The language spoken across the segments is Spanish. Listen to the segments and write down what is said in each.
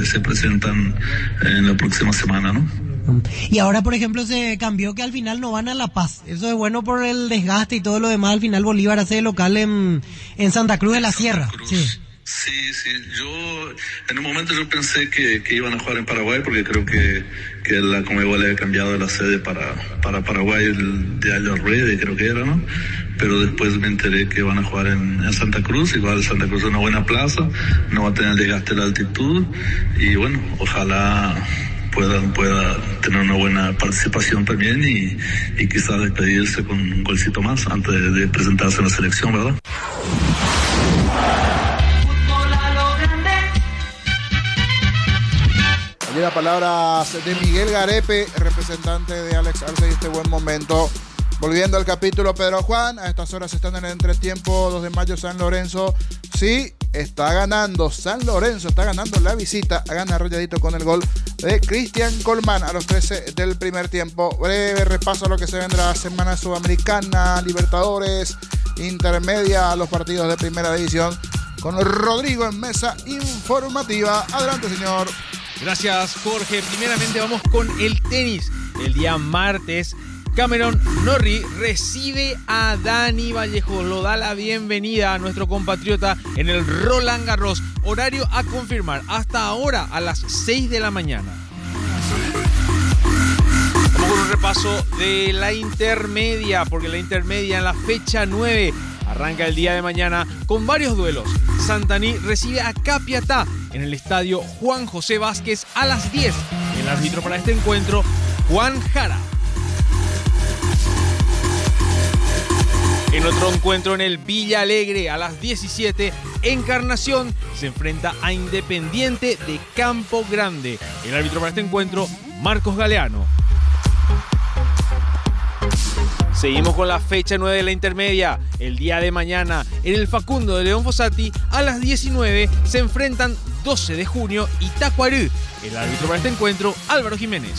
se presentan en la próxima semana, ¿no? Y ahora, por ejemplo, se cambió que al final no van a La Paz. Eso es bueno por el desgaste y todo lo demás. Al final Bolívar hace de local en Santa Cruz de la Sierra. Sí. Sí, yo en un momento yo pensé que iban a jugar en Paraguay, porque creo que la Conmebol había cambiado la sede para Paraguay, el de Ayarrede creo que era, ¿no? Pero después me enteré que van a jugar en Santa Cruz. Igual Santa Cruz es una buena plaza, no va a tener el desgaste de la altitud, y bueno, ojalá pueda tener una buena participación también y quizás despedirse con un golcito más antes de presentarse en la selección, ¿verdad? Allí las palabras de Miguel Garepe, representante de Alex Arce, y este buen momento. Volviendo al capítulo, Pedro Juan, a estas horas están en el entretiempo. 2 de mayo, San Lorenzo. Sí, está ganando San Lorenzo, está ganando la visita, gana arrolladito con el gol de Cristian Colmán a los 13 del primer tiempo. Breve repaso a lo que se vendrá: semana sudamericana, Libertadores, intermedia, los partidos de primera división, con Rodrigo en mesa informativa. Adelante, señor. Gracias, Jorge. Primeramente vamos con el tenis. El día martes, Cameron Norrie recibe a Dani Vallejo. Lo da la bienvenida a nuestro compatriota en el Roland Garros. Horario a confirmar hasta ahora a las 6 de la mañana. Vamos con un repaso de la intermedia, porque la intermedia en la fecha 9 arranca el día de mañana con varios duelos. Santani recibe a Capiatá en el estadio Juan José Vázquez a las 10. El árbitro para este encuentro, Juan Jara. En otro encuentro en el Villa Alegre a las 17, Encarnación se enfrenta a Independiente de Campo Grande. El árbitro para este encuentro, Marcos Galeano. Seguimos con la fecha 9 de la intermedia. El día de mañana, en el Facundo de León Fossati, a las 19 se enfrentan 12 de junio y Tacuarú. El árbitro para este encuentro, Álvaro Jiménez.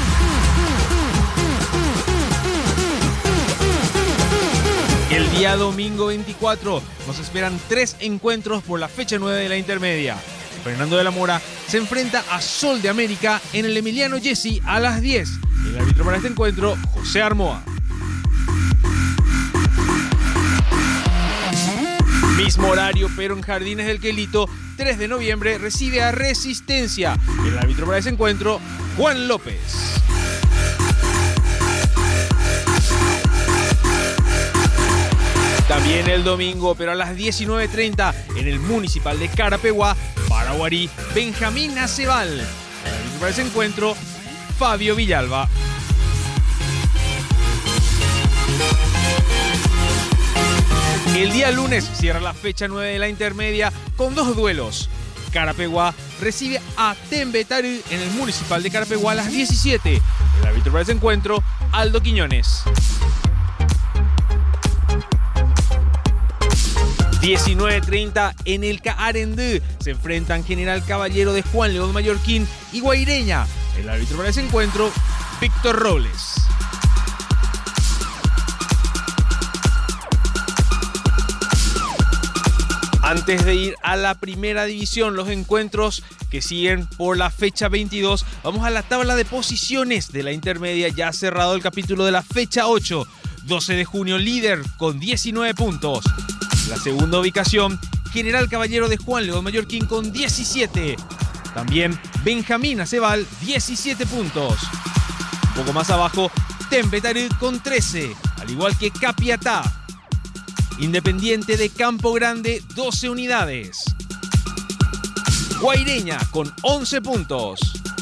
El día domingo 24 nos esperan 3 encuentros por la fecha 9 de la intermedia. Fernando de la Mora se enfrenta a Sol de América en el Emiliano Gessi a las 10. El árbitro para este encuentro, José Armoa. Mismo horario, pero en Jardines del Quelito, 3 de noviembre, recibe a Resistencia. El árbitro para ese encuentro, Juan López. También el domingo, pero a las 19:30, en el Municipal de Carapeguá, Paraguarí, Benjamín Acebal. El árbitro para ese encuentro, Fabio Villalba. El día lunes cierra la fecha 9 de la intermedia con 2 duelos. Carapeguá recibe a Tembetaru en el Municipal de Carapeguá a las 17. El árbitro para ese encuentro, Aldo Quiñones. 19:30 en el Caarendú se enfrentan General Caballero de Juan León Mallorquín y Guaireña. El árbitro para ese encuentro, Víctor Robles. Antes de ir a la primera división, los encuentros que siguen por la fecha 22, vamos a la tabla de posiciones de la intermedia. Ya ha cerrado el capítulo de la fecha 8. 12 de junio líder con 19 puntos. La segunda ubicación, General Caballero de Juan León Mallorquín con 17. También Benjamín Acebal, 17 puntos. Un poco más abajo, Tembetaru con 13, al igual que Capiatá. Independiente de Campo Grande, 12 unidades. Guaireña con 11 puntos.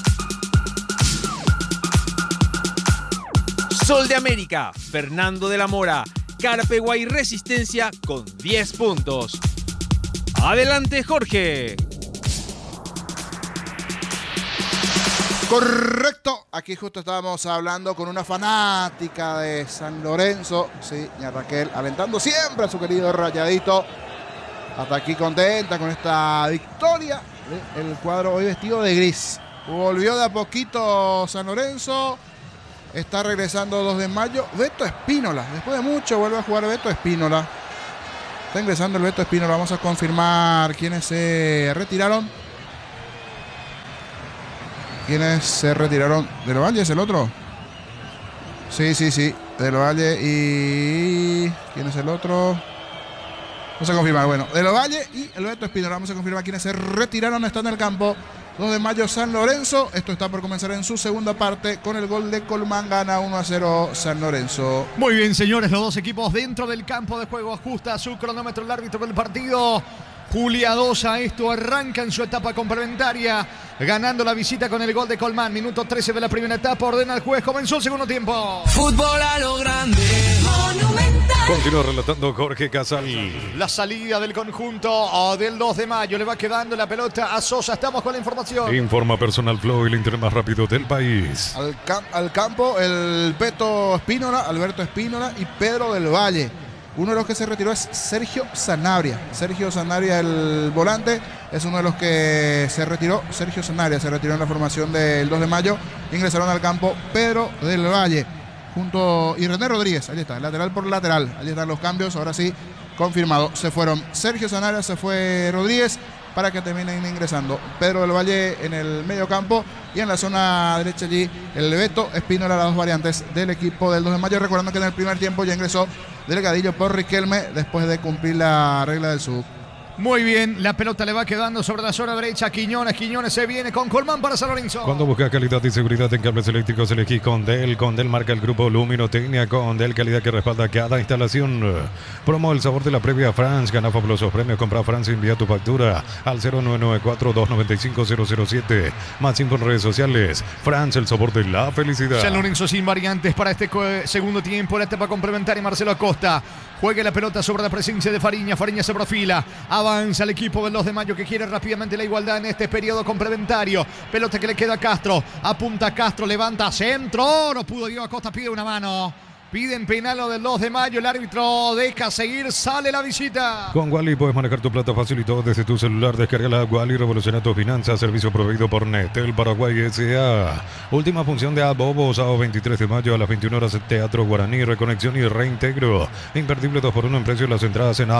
Sol de América, Fernando de la Mora, Carapeguá y Resistencia con 10 puntos. Adelante, Jorge. Correcto, aquí justo estábamos hablando con una fanática de San Lorenzo, sí, doña Raquel, alentando siempre a su querido Rayadito. Hasta aquí contenta con esta victoria. El cuadro hoy vestido de gris. Volvió de a poquito San Lorenzo. Está regresando 2 de mayo. Beto Espínola, después de mucho vuelve a jugar Beto Espínola. Está ingresando el Beto Espínola. Vamos a confirmar quiénes se retiraron. ¿Quiénes se retiraron? ¿Del Valle es el otro? Sí. Del Valle y... ¿Quién es el otro? Vamos a confirmar. Bueno, Del Valle y el Beto Espínola. Vamos a confirmar quiénes se retiraron. Están en el campo. 2 de mayo San Lorenzo. Esto está por comenzar en su segunda parte con el gol de Colmán. Gana 1-0 San Lorenzo. Muy bien, señores. Los dos equipos dentro del campo de juego. Ajusta su cronómetro el árbitro del partido. Julia Dosa, esto arranca en su etapa complementaria, ganando la visita con el gol de Colmán. Minuto 13 de la primera etapa, ordena el juez, comenzó el segundo tiempo. Fútbol a lo grande, Monumental. Continúa relatando Jorge Casal. La salida del conjunto del 2 de mayo, le va quedando la pelota a Sosa, estamos con la información. Informa Personal Flow, el internet más rápido del país. Al campo el Beto Espínola, Alberto Espínola y Pedro del Valle. Uno de los que se retiró es Sergio Sanabria. Sergio Sanabria, el volante, es uno de los que se retiró. Sergio Sanabria se retiró en la formación del 2 de mayo. Ingresaron al campo Pedro del Valle y René Rodríguez. Ahí está, lateral por lateral. Ahí están los cambios, ahora sí, confirmado. Se fueron Sergio Sanabria, se fue Rodríguez, para que terminen ingresando Pedro del Valle en el medio campo y en la zona derecha allí el Beto Espínola, las dos variantes del equipo del 2 de mayo. Recordando que en el primer tiempo ya ingresó Delgadillo por Riquelme después de cumplir la regla del sub. Muy bien, la pelota le va quedando sobre la zona derecha. Quiñones se viene con Colmán para San Lorenzo. Cuando busca calidad y seguridad en cables eléctricos, elegí Condel. Condel marca el grupo Luminotecnia. Condel, calidad que respalda cada instalación. Promo el sabor de la previa France. Gana fabulosos premios. Compra France, envía tu factura al 0994-295-007. Más info en redes sociales. France, el sabor de la felicidad. San Lorenzo sin variantes para este segundo tiempo. La etapa complementaria, Marcelo Acosta. Juega la pelota sobre la presencia de Fariña. Fariña se profila. Avanza el equipo del 2 de mayo que quiere rápidamente la igualdad en este periodo complementario. Pelota que le queda a Castro. Apunta a Castro, levanta centro. No pudo Diego Acosta, pide una mano. Piden penal lo del 2 de mayo. El árbitro deja seguir. Sale la visita. Con Wally puedes manejar tu plata fácil y todo desde tu celular. Descarga la Wally, revoluciona tus finanzas. Servicio proveído por Netel Paraguay S.A. Última función de Abobo, sábado 23 de mayo a las 21 horas. Teatro Guaraní, reconexión y reintegro. Imperdible 2x1 en precio. Las entradas en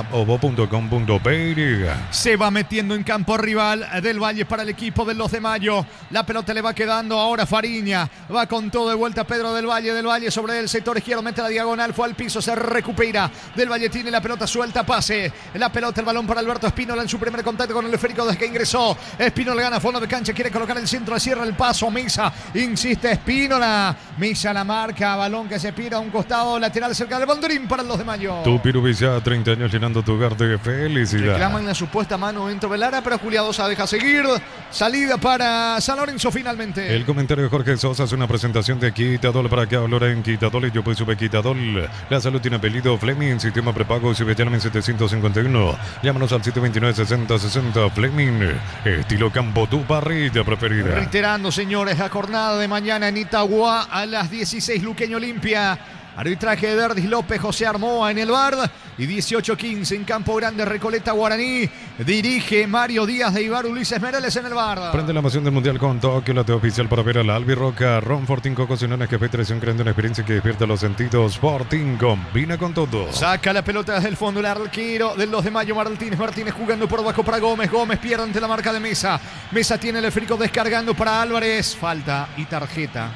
abobo.com.pe. Se va metiendo en campo rival del Valle para el equipo del 2 de mayo. La pelota le va quedando ahora Fariña. Va con todo de vuelta Pedro del Valle sobre el sector izquierdo. Mete la diagonal, fue al piso, se recupera. Del Valle tiene la pelota suelta, pase. La pelota, el balón para Alberto Espínola en su primer contacto con el esférico desde que ingresó. Espínola gana fondo de cancha, quiere colocar el centro, cierra el paso. Mesa, insiste Espínola. Mesa la marca, balón que se pira a un costado lateral cerca del banderín para el 2 de mayo. Tu Pirubilla, 30 años llenando tu hogar de felicidad. Reclaman la supuesta mano dentro del área, pero Julia Dosa deja seguir. Salida para San Lorenzo finalmente. El comentario de Jorge Sosa es una presentación de Quitadol para que hablara en Quitadol y yo pues sube Quitadol. La salud tiene apellido Fleming, sistema prepago y sube en 751. Llámanos al 729-6060 Fleming. Estilo campo, tu parrilla preferida. Reiterando, señores, la jornada de mañana en Itagua a las 16, Luqueño Olimpia. Arbitraje de Derdis López, José Armoa en el bar. Y 18-15 en Campo Grande, Recoleta Guaraní. Dirige Mario Díaz de Ibar, Ulises Mereles en el bar. Prende la emoción del Mundial con Tokio, la oficial para ver a la Albirroca. Ron Fortín, Cocosinón, Café Televisión, creando una experiencia que despierta los sentidos. Fortín combina con todo. Saca la pelota desde el fondo el arquero del 2 de mayo, Martínez jugando por abajo para Gómez. Gómez pierde ante la marca de Mesa. Mesa tiene el esférico descargando para Álvarez. Falta y tarjeta.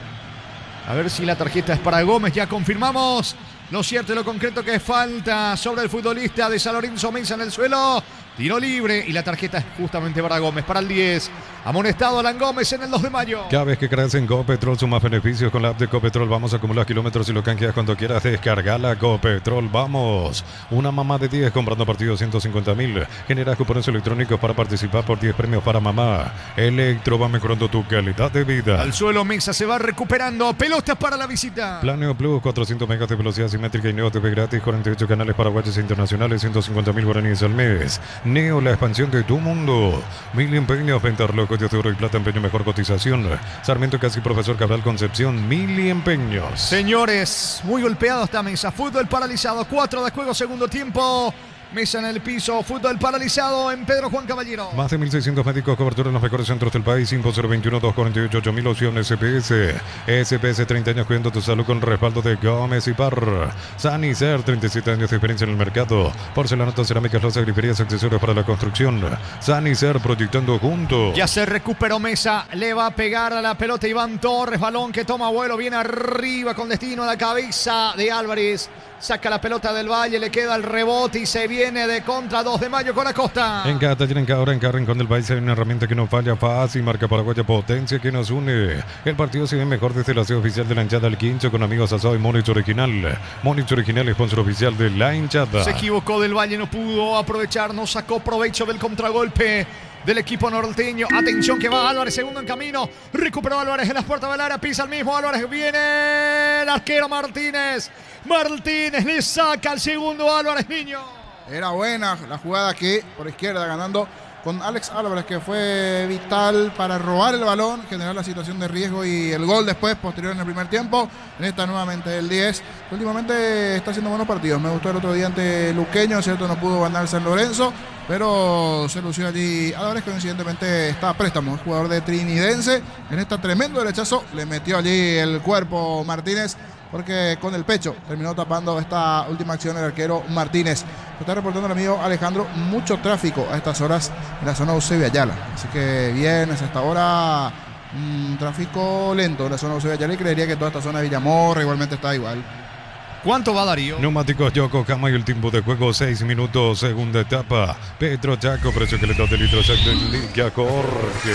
A ver si la tarjeta es para Gómez, ya confirmamos. Lo cierto y lo concreto que es falta sobre el futbolista de San Lorenzo. Mesa en el suelo. Tiro libre y la tarjeta es justamente para Gómez, para el 10. Amonestado Alan Gómez en el 2 de mayo. Cada vez que creas en Copetrol suma beneficios con la app de Copetrol. Vamos a acumular kilómetros y lo canjeas cuando quieras. Descargala Copetrol, vamos. Una mamá de 10 comprando partidos 150.000. Generas cupones electrónicos para participar por 10 premios para mamá. Electro va mejorando tu calidad de vida. Al suelo Mesa se va recuperando. Pelotas para la visita. Planeo Plus, 400 megas de velocidad simétrica y Neo TV gratis. 48 canales paraguayos e internacionales, 150.000 guaraníes al mes. Neo, la expansión de tu mundo. 1000 empeños, ventas locos de oro y plata, empeño, mejor cotización. Sarmiento Casi, Profesor Cabral, Concepción, 1000 empeños. Señores, muy golpeado esta Mesa. Fútbol paralizado. 4 de juego, segundo tiempo. Mesa en el piso, fútbol paralizado en Pedro Juan Caballero. Más de 1.600 médicos, cobertura en los mejores centros del país. 5021-248-8000, opción SPS. SPS, 30 años cuidando tu salud con respaldo de Gómez y Parr. Sanicer, 37 años de experiencia en el mercado. Porcelanato, cerámicas, losas, griferías, accesorios para la construcción. Sanicer, proyectando juntos. Ya se recuperó Mesa, le va a pegar a la pelota Iván Torres, balón que toma vuelo, viene arriba con destino a la cabeza de Álvarez. Saca la pelota del Valle, le queda el rebote y se viene de contra 2 de mayo con Acosta. En cada taller, en cada hora, en cada rincón del país hay una herramienta que no falla fácil. Marca Paraguaya, potencia que nos une. El partido se ve mejor desde la sede oficial de la hinchada al Quincho con amigos asado y Monich Original. Monich Original, sponsor oficial de la hinchada. Se equivocó del Valle, no pudo aprovechar, no sacó provecho del contragolpe del equipo norteño. Atención que va Álvarez, segundo en camino. Recuperó Álvarez en las puertas del área, pisa el mismo Álvarez. Viene el arquero Martínez. Martínez le saca el segundo Álvarez, niño. Era buena la jugada aquí por izquierda ganando con Alex Álvarez, que fue vital para robar el balón, generar la situación de riesgo y el gol después, posterior en el primer tiempo. En esta nuevamente el 10. Últimamente está haciendo buenos partidos. Me gustó el otro día ante Luqueño, cierto, no pudo ganar San Lorenzo, pero se lució allí Álvarez, que coincidentemente está a préstamo, es jugador de Trinidense. En este tremendo derechazo le metió allí el cuerpo Martínez, porque con el pecho terminó tapando esta última acción el arquero Martínez. Lo está reportando el amigo Alejandro, mucho tráfico a estas horas en la zona Eusebio Ayala. Así que bien, es hasta ahora tráfico lento en la zona Eusebio Ayala, y creería que toda esta zona de Villamorra igualmente está igual. ¿Cuánto va Darío? Neumáticos Yokohama y el tiempo de juego 6 minutos, segunda etapa. Petro Chaco, precio que le da de litro exacto en Liga Jorge.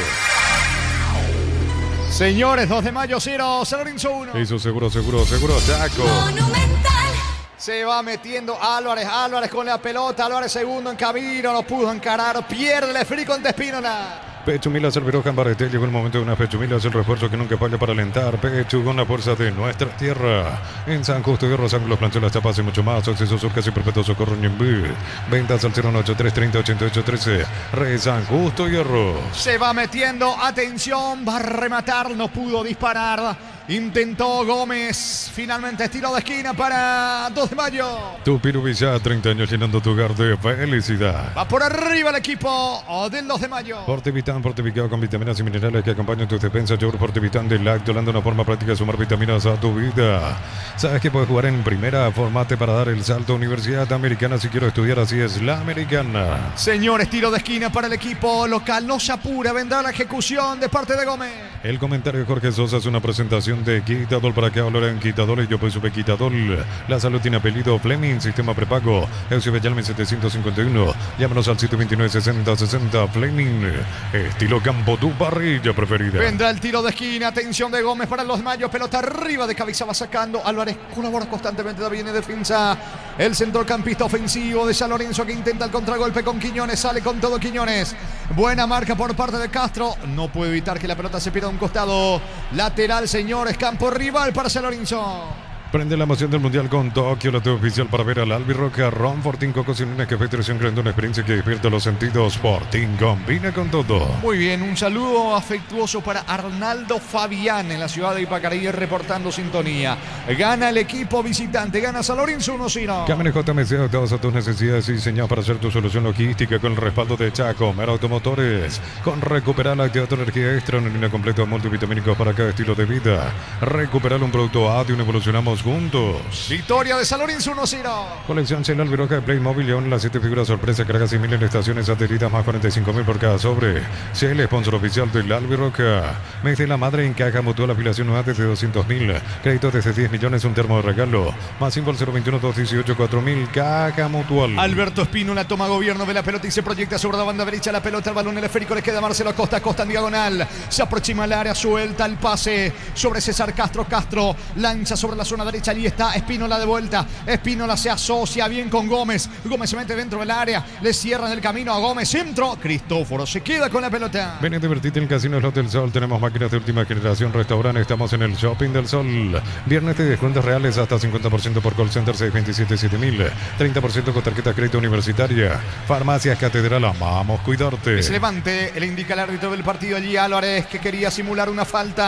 Señores, 2 de mayo 0, San Lorenzo 1. Eso seguro, Chaco. Monumental. Se va metiendo Álvarez con la pelota, Álvarez segundo en camino, no pudo encarar, pierde el Frico ante Espínola. Pechumila, Cerveroja, Barretel, llegó el momento de una Pechumila, es el refuerzo que nunca falla para alentar. Pechu con la fuerza de nuestra tierra. En San Justo de Rosario, los planchones, tapas y mucho más. Acceso sur, casi perpetuo socorro Ñembú. Ventas al 083 30 88 13. Re San Justo Hierro. Se va metiendo, atención, va a rematar, no pudo disparar. Intentó Gómez, finalmente estilo de esquina para 2 de mayo. Tu Pirubilla, 30 años llenando tu hogar de felicidad. Va por arriba el equipo del 2 de mayo. Fortivitán, fortificado con vitaminas y minerales que acompañan tus defensas. Yogur Fortivitán de Lacto, dando una forma práctica de sumar vitaminas a tu vida. ¿Sabes que puedes jugar en primera? Formate para dar el salto a Universidad Americana. Si quiero estudiar, así es la Americana. Señores, tiro de esquina para el equipo local. No se apura, vendrá la ejecución de parte de Gómez. El comentario de Jorge Sosa es una presentación de Quitadol. ¿Para qué hablar en Quitadol? Yo pues supe Quitadol. La salud tiene apellido Fleming, sistema prepago. Eusebio Yalme 751. Llámanos al 129-60-60. Fleming, estilo campo, tu parrilla preferida. Vendrá el tiro de esquina, atención de Gómez para los mayos, pelota arriba de cabeza, va sacando. Álvarez colabora constantemente también en defensa. El centrocampista ofensivo de San Lorenzo, que intenta el contragolpe con Quiñones, sale con todo Quiñones. Buena marca por parte de Castro. No puede evitar que la pelota se pierda a un costado lateral, señores. Campo rival para San Lorenzo. Prende la emoción del Mundial con Tokio, la TV oficial para ver al Albirroca. Ron Fortín, Coco sin una café, creando una experiencia que despierta los sentidos. Fortín combina con todo. Muy bien, un saludo afectuoso para Arnaldo Fabián en la ciudad de Ipacarí, reportando sintonía. Gana el equipo visitante, gana San Lorenzo 1-0. Camiones JMC, adaptados a tus necesidades y diseñados para hacer tu solución logística con el respaldo de Chaco, Mera Automotores. Con recuperar la actividad de energía extra, una línea completa de multivitamínicos para cada estilo de vida. Recuperar un producto ADI, evolucionamos juntos. Victoria de San Lorenzo 1-0. Colección Chela Albiroca de Playmobil, León, las 7 figuras sorpresa, cargas 100.000 en estaciones adheridas, más 45.000 por cada sobre. Shell, sponsor oficial del Albiroca. Mes de la madre en caja mutual, afiliación nueva desde 200.000. Créditos desde 10 millones, un termo de regalo. Más 5 al 021-218-4000, caja mutual. Alberto Espínola toma gobierno de la pelota y se proyecta sobre la banda derecha. La pelota, el balón, el esférico, le queda a Marcelo Acosta. Acosta en diagonal. Se aproxima al área, suelta el pase sobre César Castro. Castro lanza sobre la zona derecha. Allí está Espínola de vuelta. Espínola se asocia bien con Gómez. Gómez se mete dentro del área. Le cierran el camino a Gómez. Centro. Cristóforo se queda con la pelota. Ven a divertirte en el Casino Slot del Sol. Tenemos máquinas de última generación, restaurante. Estamos en el Shopping del Sol. Viernes de descuentos reales hasta 50% por call center 627-7000. 30% con tarjeta crédito universitaria. Farmacias Catedral. Amamos cuidarte. Que se levante. Le indica el árbitro del partido allí Álvarez, que quería simular una falta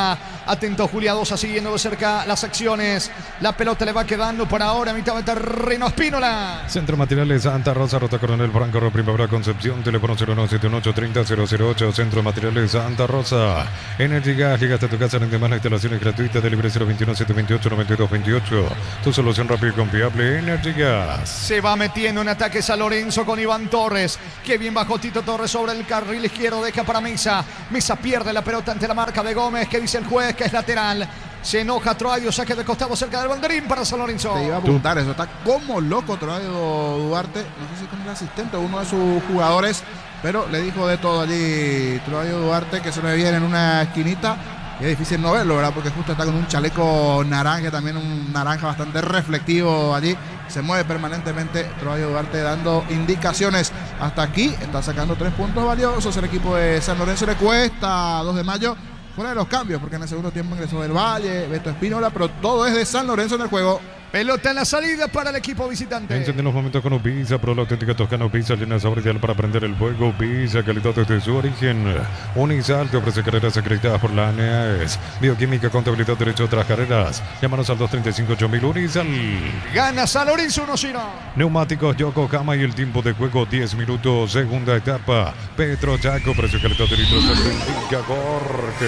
Atento Julia Dosa siguiendo de cerca las acciones. La pelota le va quedando por ahora a mitad de terreno. Espínola. Centro Materiales Santa Rosa, Ruta Coronel Franco, Primavera Concepción, teléfono 0978-30-008, Centro Materiales Santa Rosa. Energy Gas, llega hasta tu casa, rinde más, la instalación es gratuita, delivery 021-728-9228. Tu solución rápida y confiable, Energy Gas. Se va metiendo en ataque San Lorenzo con Iván Torres. Qué bien bajó Tito Torres sobre el carril izquierdo, deja para Mesa. Mesa pierde la pelota ante la marca de Gómez, que dice el juez que es lateral. Se enoja Troadio, saque de costado cerca del banderín para San Lorenzo. Te iba a apuntar eso, está como loco Troadio Duarte, no sé si con el asistente o uno de sus jugadores, pero le dijo de todo allí Troadio Duarte, que se le viene en una esquinita. Y es difícil no verlo, ¿verdad? Porque justo está con un chaleco naranja, también un naranja bastante reflectivo allí. Se mueve permanentemente Troadio Duarte dando indicaciones. Hasta aquí está sacando 3 puntos valiosos. El equipo de San Lorenzo le cuesta 2 de mayo. Fuera de los cambios, porque en el segundo tiempo ingresó del Valle, Beto Espínola, pero todo es de San Lorenzo en el juego. Pelota en la salida para el equipo visitante. Encienden los momentos con Upisa, pro la auténtica toscana Upisa, llena de sabor ideal para prender el fuego. Upisa, calidad desde su origen. Unisal te ofrece carreras acreditadas por la ANEAES. Bioquímica, contabilidad, derecho a otras carreras. Llámanos al 235-8000 Unisal. Gana San Lorenzo 1-0. Neumáticos Yokohama y el tiempo de juego 10 minutos. Segunda etapa. Petro Chaco, precio calidad de litros. Indica Jorge.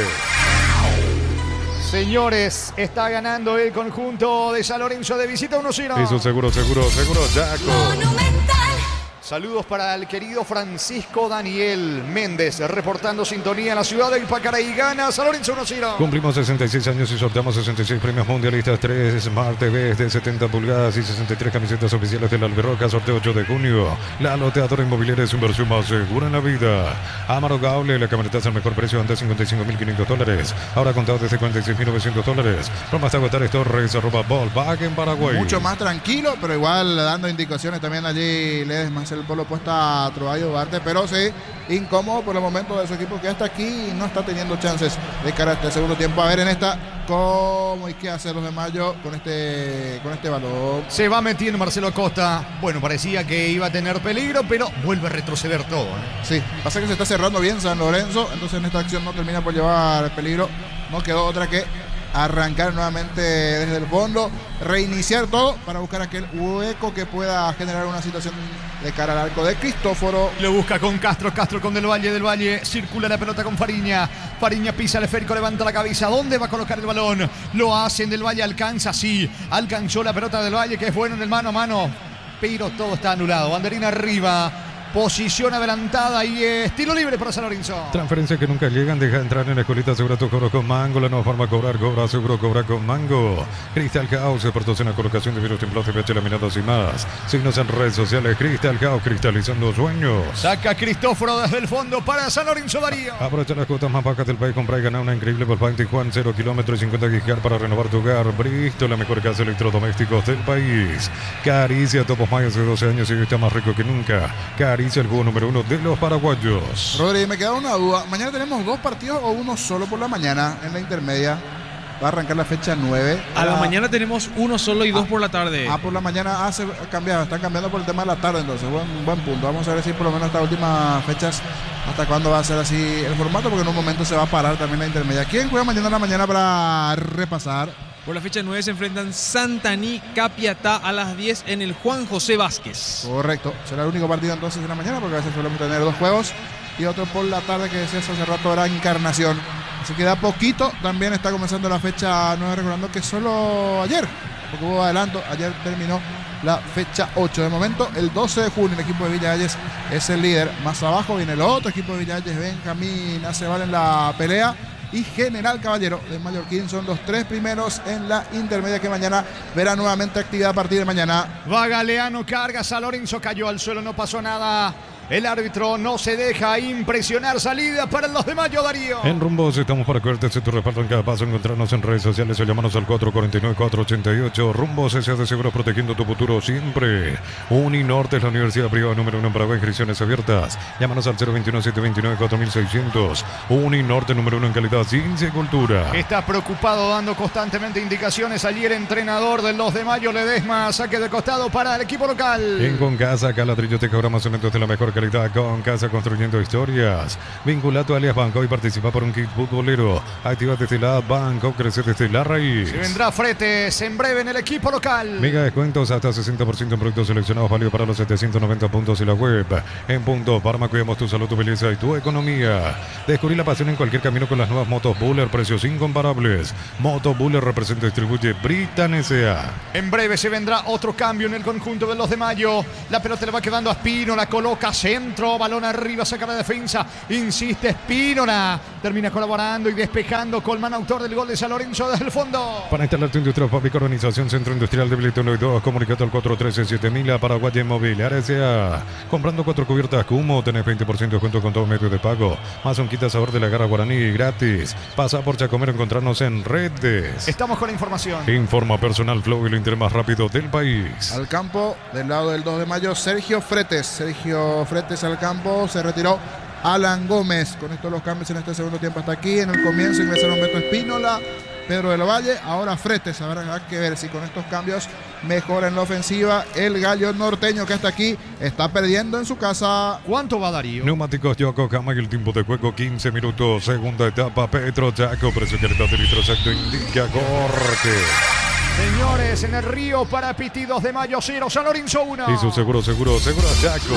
Señores, está ganando el conjunto de San Lorenzo de visita 1-0. Eso seguro, Chaco. Monumental. Saludos para el querido Francisco Daniel Méndez, reportando sintonía en la ciudad de Ipacaraí. Gana San Lorenzo 1-0. Cumplimos 66 años y sorteamos 66 premios mundialistas, 3 Smart TVs de 70 pulgadas y 63 camisetas oficiales de la Alberroca. Sorteo 8 de junio. La loteadora inmobiliaria es su inversión más segura en la vida. Amaro Gable, la camioneta es el mejor precio, antes $55.500. Ahora contado desde $46.900. Promos a agotar Torres, @Volkswagen Paraguay. Mucho más tranquilo, pero igual dando indicaciones también allí Ledesma. El polo puesta a Troadio Duarte, pero sí, incómodo por el momento de su equipo, que hasta aquí no está teniendo chances de cara a este segundo tiempo. A ver en esta cómo hay que hacer los de mayo con este balón. Se va metiendo Marcelo Acosta. Bueno, parecía que iba a tener peligro, pero vuelve a retroceder todo. Sí, pasa que se está cerrando bien San Lorenzo, entonces en esta acción no termina por llevar peligro. No quedó otra que arrancar nuevamente desde el fondo, reiniciar todo para buscar aquel hueco que pueda generar una situación de cara al arco de Cristóforo. Lo busca con Castro con Del Valle, circula la pelota con Fariña pisa el esférico, levanta la cabeza. ¿Dónde va a colocar el balón? Lo hacen, Del Valle alcanza, sí, alcanzó la pelota Del Valle, que es bueno en el mano a mano, pero todo está anulado. Banderina arriba. Posición adelantada y estilo libre para San Lorenzo. Transferencias que nunca llegan, deja entrar en la escuelita, asegura tu cobro con Mango. La nueva forma de cobrar, cobra seguro, cobra con Mango. Crystal House, proporciona colocación de virus, templados, pH, laminados y más. Signos en redes sociales, Crystal House, cristalizando sueños. Saca Cristóforo desde el fondo para San Lorenzo Darío. Aprovecha las cuotas más bajas del país, compra y gana una increíble Volkswagen Tijuana, 0 kilómetros y 50 gigas para renovar tu hogar. Bristol, la mejor casa de electrodomésticos del país. Caricia, topos mayas de 12 años y hoy está más rico que nunca. Caricia, el juego número 1 de los paraguayos. Rodri, me queda una duda. ¿Mañana tenemos 2 partidos o uno solo por la mañana en la intermedia? Va a arrancar la fecha 9. A la mañana tenemos uno solo y 2 por la tarde. Por la mañana están cambiando por el tema de la tarde, entonces buen punto. Vamos a ver si por lo menos estas últimas fechas, hasta cuándo va a ser así el formato, porque en un momento se va a parar también la intermedia. ¿Quién juega mañana a la mañana para repasar? Por la fecha 9 se enfrentan Santaní Capiatá a las 10 en el Juan José Vázquez. Correcto, será el único partido entonces en la mañana, porque a veces solemos tener 2 juegos y otro por la tarde, que decías hace rato era Encarnación. Así que da poquito, también está comenzando la fecha 9, recordando que solo ayer, porque hubo adelanto, ayer terminó la fecha 8. De momento, el 12 de junio, el equipo de Villalles es el líder. Más abajo viene el otro equipo de Villalles, Benjamín Aceval en la pelea, y General Caballero de Mallorquín son los 3 primeros en la intermedia, que mañana verá nuevamente actividad a partir de mañana. Va Galeano, carga, San Lorenzo cayó al suelo, no pasó nada. El árbitro no se deja impresionar. Salida para el 2 de mayo, Darío. En Rumbos estamos para cuidarte tu respaldo en cada paso. Encontrarnos en redes sociales o llamarnos al 449-488. Rumbos S.A. de Seguros, protegiendo tu futuro siempre. Uninorte es la universidad privada número 1 en Paraguay. Inscripciones abiertas. Llámanos al 021-729-4600. Uninorte número 1 en calidad, ciencia y cultura. Está preocupado, dando constantemente indicaciones. Ayer entrenador del 2 de mayo, Ledesma. Saque de costado para el equipo local. En Concasa, acá ladrillo te cobramos cementos de la mejor calidad con Casa Construyendo Historias. Vincula tu alias Banco y participa por un kit futbolero. Activa desde la app Banco, crece desde la raíz. Se vendrá Fretes en breve en el equipo local. Mega descuentos hasta 60% en productos seleccionados, válido para los 790 puntos y la web. En Punto Parma cuidamos tu salud, tu belleza y tu economía. Descubrí la pasión en cualquier camino con las nuevas motos Buller, precios incomparables. Moto Buller representa y distribuye Britan S.A. En breve se vendrá otro cambio en el conjunto del 2 de mayo. La pelota le va quedando a Espínola, coloca centro, balón arriba, saca la defensa, insiste Espínola, termina colaborando y despejando Colman, autor del gol de San Lorenzo desde el fondo. Para instalar tu industria fábrica, organización Centro Industrial de Bilito 1 y 2, comunicado al 413-7000 Paraguay Inmobiliaria S.A. Comprando 4 cubiertas Cumo, tenés 20% de descuento con todo medio de pago, más un quita sabor de la garra guaraní gratis. Pasa por Chacomero, encontrarnos en redes. Estamos con la información. Informa Personal Flow, el internet más rápido del país. Al campo, del lado del 2 de mayo, Sergio Fretes al campo, se retiró Alan Gómez. Con esto los cambios en este segundo tiempo hasta aquí. En el comienzo ingresaron Beto Espínola, Pedro del Valle, ahora Fretes. Habrá que ver si con estos cambios mejora en la ofensiva el gallo norteño, que hasta aquí está perdiendo en su casa. ¿Cuánto va Darío? Neumáticos Yokohama y el tiempo de juego 15 minutos. Segunda etapa, Petro Chaco, precio que de litro exacto indica corte. Señores, en el Río para Piti, 2 de mayo 0, San Lorenzo 1. Y su seguro Chaco.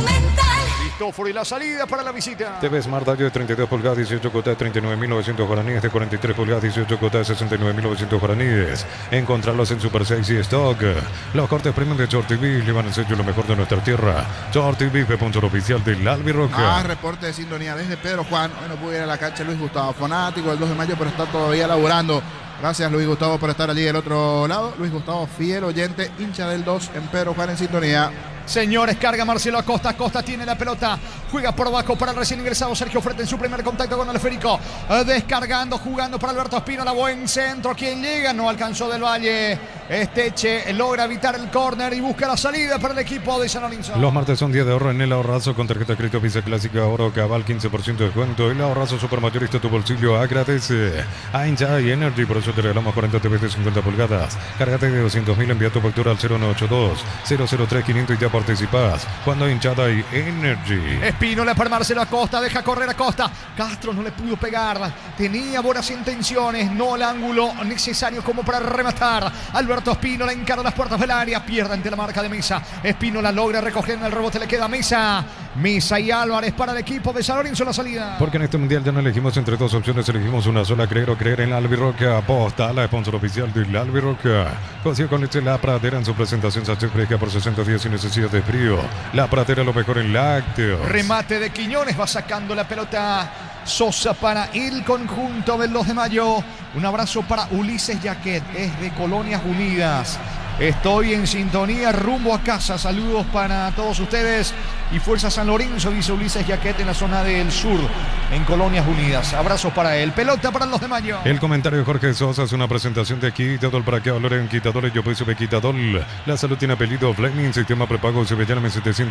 Cristóforo y la salida para la visita. TV Smart Audio de 32 pulgadas, 18 cuotas, 39.900 guaraníes. De 43 pulgadas, 18 cuotas, 69.900 guaraníes. Encontrarlos en Super 6 y Stock. Los cortes premium de Short TV llevan en serio lo mejor de nuestra tierra. Short TV fue sponsor oficial del Albirroca. Reporte de sintonía desde Pedro Juan. Hoy no pudo ir a la cancha Luis Gustavo, fanático del 2 de mayo, pero está todavía laburando. Gracias Luis Gustavo por estar allí del otro lado. Luis Gustavo, fiel oyente, hincha del 2 en Pedro Juan en sintonía. Señores, carga Marcelo Acosta. Acosta tiene la pelota. Juega por abajo para el recién ingresado Sergio Fretes en su primer contacto con el esférico. Descargando, jugando para Alberto Espínola. Buen centro. ¿Quién llega? No alcanzó Del Valle. Esteche logra evitar el córner y busca la salida para el equipo de San Lorenzo. Los martes son días de ahorro en el ahorrazo con tarjeta crédito Visa Clásica Oro Cabal, 15% de descuento. El ahorrazo supermayorista, tu bolsillo agradece. A Hincha y Energy, por eso te regalamos 40 TV de 50 pulgadas. Cárgate de 200.000, envía tu factura al 0982-003-500 y ya participás. Cuando hay hinchada y Energy. Espínola para Marcelo Acosta, deja correr Acosta. Castro no le pudo pegar, tenía buenas intenciones, no el ángulo necesario como para rematar. Alberto Espínola encara las puertas del área, pierde ante la marca de Mesa. Espínola logra recoger en el rebote, le queda Mesa y Álvarez para el equipo de San Lorenzo la salida. Porque en este mundial ya no elegimos entre dos opciones, elegimos una sola, creer o creer en la Albirroca. Aposta, la sponsor oficial de la Albirroca. Consigue con leche La Pradera en su presentación sachet fresca por 60 días sin necesidad de frío. La Pradera, lo mejor en lácteos. Remate de Quiñones, va sacando la pelota Sosa para el conjunto del 2 de mayo. Un abrazo para Ulises Yaquet, es de Colonias Unidas. Estoy en sintonía rumbo a casa. Saludos para todos ustedes y Fuerza San Lorenzo, dice Ulises Yaquet en la zona del sur, en Colonias Unidas. Abrazos para él. Pelota para el 2 de mayo. El comentario de Jorge Sosa es una presentación de Quitadol. Para que valoren Quitadol, yo soy Quitadol. La salud tiene apellido Fleming, sistema prepago Sevillana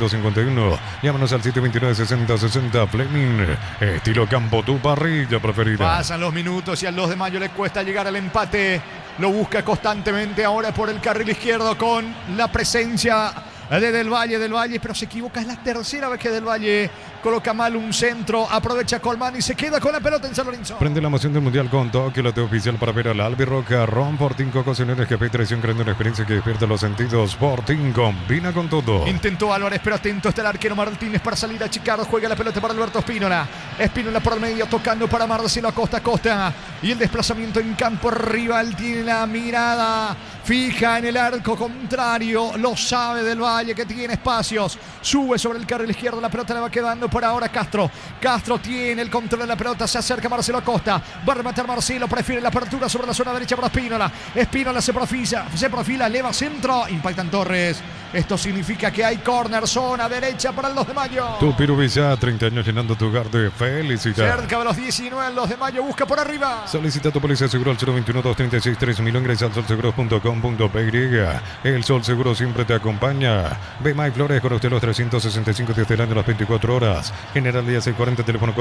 751. Llámanos al 729-6060 Fleming. Estilo campo, tu parrilla preferida. Pasan los minutos y al 2 de mayo le cuesta llegar al empate. Lo busca constantemente ahora por el carril izquierdo con la presencia de Del Valle, pero se equivoca. Es la tercera vez que Del Valle coloca mal un centro. Aprovecha Colman y se queda con la pelota en San Lorenzo. Prende la emoción del mundial con Tokio, la oficial para ver a la Albirroca. Ron Fortín, Cocoseneres, Café y Traición, creando una experiencia que despierta los sentidos. Fortín combina con todo. Intentó Álvarez, pero atento está el arquero Martínez para salir a Chicago. Juega la pelota para Alberto Espínola. Espínola por el medio, tocando para Marcelo Acosta. Y el desplazamiento en campo rival. Tiene la mirada fija en el arco contrario. Lo sabe Del Valle que tiene espacios. Sube sobre el carril izquierdo. La pelota le va quedando por ahora Castro. Castro tiene el control de la pelota. Se acerca Marcelo Acosta. Va a rematar Marcelo. Prefiere la apertura sobre la zona derecha para Espínola. Espínola se profila. Eleva centro. Impactan Torres. Esto significa que hay córner. Zona derecha para el 2 de mayo. Tu Pirubilla, 30 años llenando tu hogar de felicidad. Cerca de los 19 el 2 de mayo. Busca por arriba. Solicita tu póliza de seguro al 021-236-3000. Ingresa al solseguros.com.py. El Sol Seguro siempre te acompaña. Bemay Flores, con usted los 365 días del año, las 24 horas. General Díaz 640, teléfono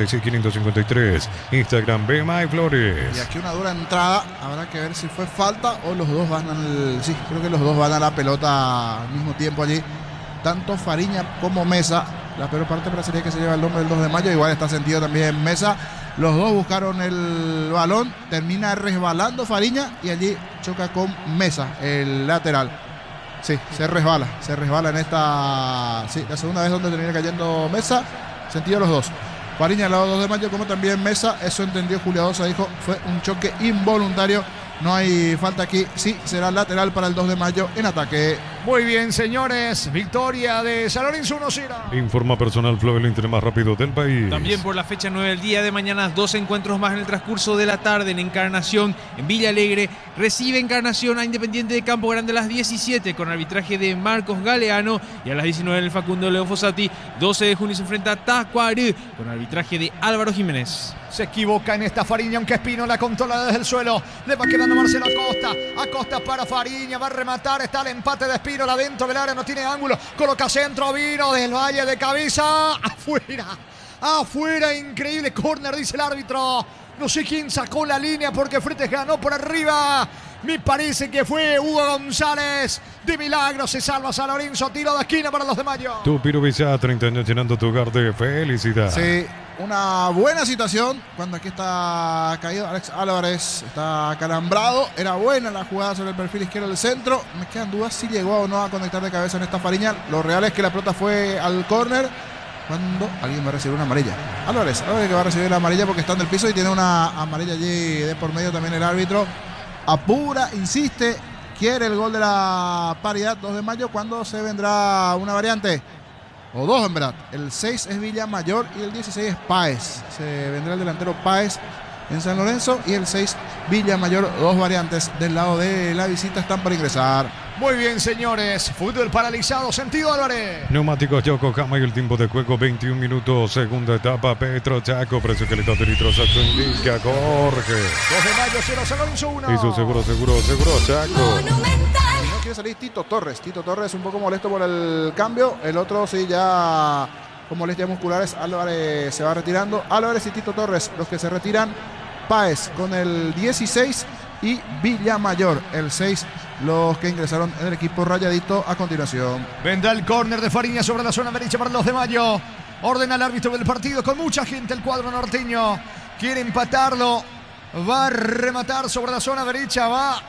496-553. Instagram Bemay Flores. Y aquí una dura entrada. Habrá que ver si fue falta o los dos van sí, creo que los dos van a la pelota al mismo tiempo allí. Tanto Fariña como Mesa. La peor parte parecería que se lleva el nombre del 2 de mayo. Igual está sentido también Mesa. Los dos buscaron el balón. Termina resbalando Fariña y allí choca con Mesa, el lateral. Sí, se resbala en esta... Sí, la segunda vez donde termina cayendo Mesa. Sentido los dos. Fariña al lado 2 de mayo, como también Mesa. Eso entendió Julio Dosa, dijo, fue un choque involuntario. No hay falta aquí. Sí, será lateral para el 2 de mayo en ataque. Muy bien, señores. Victoria de San Lorenzo 1-0. Informa personal Flow, el Inter más rápido del país. También por la fecha 9 del día de mañana, 2 encuentros más en el transcurso de la tarde en Encarnación, en Villa Alegre. Recibe Encarnación a Independiente de Campo Grande a las 17 con arbitraje de Marcos Galeano. Y a las 19 el Facundo Leo Fossati. 12 de junio se enfrenta a Tacuarembó con arbitraje de Álvaro Jiménez. Se equivoca en esta Fariña, aunque Espino la controla desde el suelo. Le va quedando Marcelo Acosta. Acosta para Fariña, va a rematar. Está el empate de Espino, adentro del área, no tiene ángulo. Coloca centro, vino del Valle de cabeza. Afuera, increíble. Córner, dice el árbitro. No sé quién sacó la línea porque Fretes ganó por arriba. Me parece que fue Hugo González. De milagro se salva San Lorenzo. Tiro de esquina para los de Mayo. Tu Pirubizá, 30 años llenando tu hogar de felicidad. Sí, una buena situación cuando aquí está caído Alex Álvarez. Está calambrado. Era buena la jugada sobre el perfil izquierdo del centro. Me quedan dudas si llegó o no a conectar de cabeza en esta Fariña. Lo real es que la pelota fue al córner cuando alguien va a recibir una amarilla. Álvarez que va a recibir la amarilla porque está en el piso y tiene una amarilla allí de por medio también el árbitro. Apura, insiste, quiere el gol de la paridad. 2 de mayo, cuando se vendrá una variante, o dos en verdad. El 6 es Villamayor y el 16 es Páez. Se vendrá el delantero Páez en San Lorenzo y el 6 Villamayor. Dos variantes del lado de la visita están para ingresar. Muy bien, señores. Fútbol paralizado, sentido Álvarez. Neumáticos Yokohama y el tiempo de juego 21 minutos. Segunda etapa, Petro Chaco. Precio calidad de litros exacto indica Jorge. 2 de mayo, 0 San Lorenzo 1. Y su seguro Chaco. No quiere salir Tito Torres. Tito Torres un poco molesto por el cambio. El otro sí ya con molestias musculares. Álvarez se va retirando. Álvarez y Tito Torres los que se retiran. Páez con el 16 y Villamayor el 6, los que ingresaron en el equipo rayadito a continuación. Vendrá el córner de Fariña sobre la zona derecha para los de Mayo. Ordena el árbitro del partido con mucha gente el cuadro norteño. Quiere empatarlo. Va a rematar sobre la zona derecha.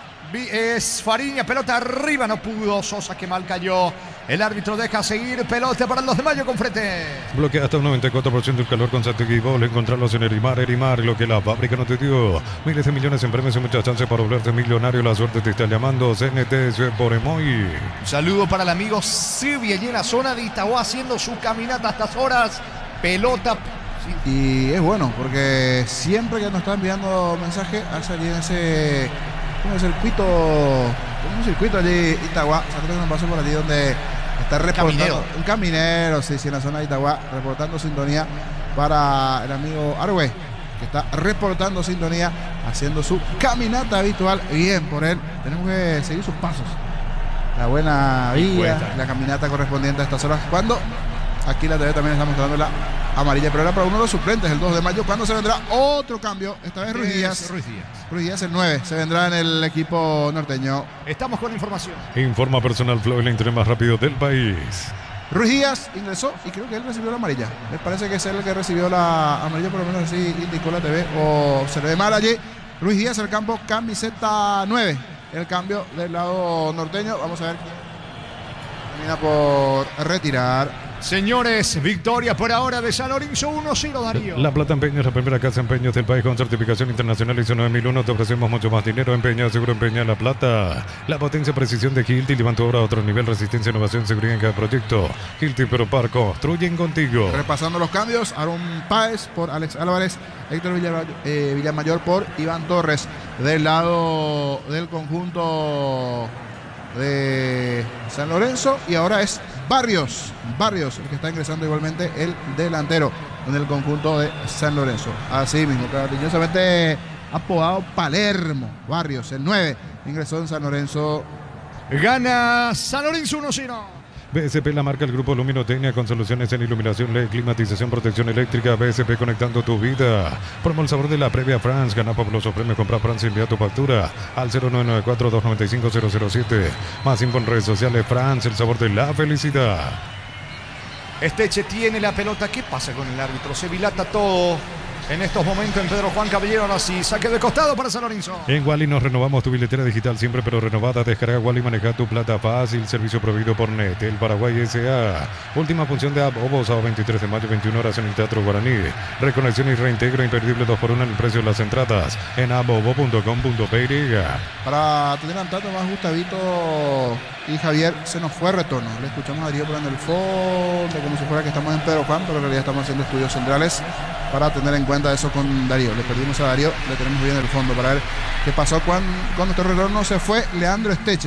Es Fariña, pelota arriba, no pudo. Sosa que mal cayó. El árbitro deja seguir, pelota para los de Mayo con frente. Bloquea hasta un 94% el calor con Santigui Bol. Encontrarlos en Erimar, lo que la fábrica no te dio. Miles de millones en premios y muchas chances para volverte millonario. La suerte te está llamando. CNT por Emoy. Un saludo para el amigo Silvia allí en la zona de Itagua haciendo su caminata a estas horas. Pelota. Y es bueno porque siempre que nos está enviando mensaje hace allí en ese un circuito allí Itagua. Saludos que nos pasó por allí donde está reportando un caminero, sí, en la zona de Itagua, reportando sintonía para el amigo Arwe, que está reportando sintonía, haciendo su caminata habitual. Bien por él, tenemos que seguir sus pasos, la buena vía, la caminata correspondiente a estas horas, cuando aquí la TV también está mostrando la amarilla, pero era para uno de los suplentes el 2 de mayo, cuando se vendrá otro cambio, esta vez Ruiz Díaz el 9, se vendrá en el equipo norteño. Estamos con información. Informa personal Flow, el internet más rápido del país. Ruiz Díaz ingresó y creo que él recibió la amarilla. Me parece que es él el que recibió la amarilla, por lo menos así indicó la TV, o se le ve mal allí. Ruiz Díaz el campo, camiseta 9, el cambio del lado norteño. Vamos a ver, termina por retirar. Señores, victoria por ahora de San Lorenzo 1-0, Darío. La Plata Empeños, la primera casa de empeños del país con certificación internacional ISO 9001. Te ofrecemos mucho más dinero. Empeña, seguro empeña La Plata. La potencia, precisión de Hilti levantó ahora a otro nivel. Resistencia, innovación, seguridad en cada proyecto. Hilti Peropar, construyen contigo. Repasando los cambios: Aaron Páez por Alex Álvarez, Héctor Villamayor por Iván Torres. Del lado del conjunto de San Lorenzo, y ahora es Barrios, el que está ingresando igualmente, el delantero en el conjunto de San Lorenzo. Así mismo, cariñosamente apodado Palermo. Barrios, el 9, ingresó en San Lorenzo. Gana San Lorenzo 1-0. BSP, la marca del grupo Luminotecnia, con soluciones en iluminación LED, climatización, protección eléctrica. BSP, conectando tu vida. Promo el sabor de la previa France. Gana fabulosos premios. Compra France y envía tu factura al 0994-295-007. Más info en redes sociales. France, el sabor de la felicidad. Esteche tiene la pelota. ¿Qué pasa con el árbitro? Se dilata todo en estos momentos en Pedro Juan Caballero. Ahora sí, saque de costado para San Lorenzo. En Wally nos renovamos tu billetera digital siempre pero renovada. Descarga Wally, maneja tu plata fácil. Servicio proveído por Netel Paraguay S.A. Última función de Abobo, sábado 23 de mayo, 21 horas en el Teatro Guaraní. Reconexión y reintegro imperdible 2x1 en el precio de las entradas en abobo.com.py. Para tener un tanto más, Gustavito y Javier, se nos fue retorno. Le escuchamos a Darío por en el fondo, como si fuera que estamos en Pedro Juan, pero en realidad estamos haciendo estudios centrales para tener en cuenta eso con Darío. Le perdimos a Darío, le tenemos bien en el fondo para ver qué pasó cuando nuestro retorno. Se fue Leandro Esteche,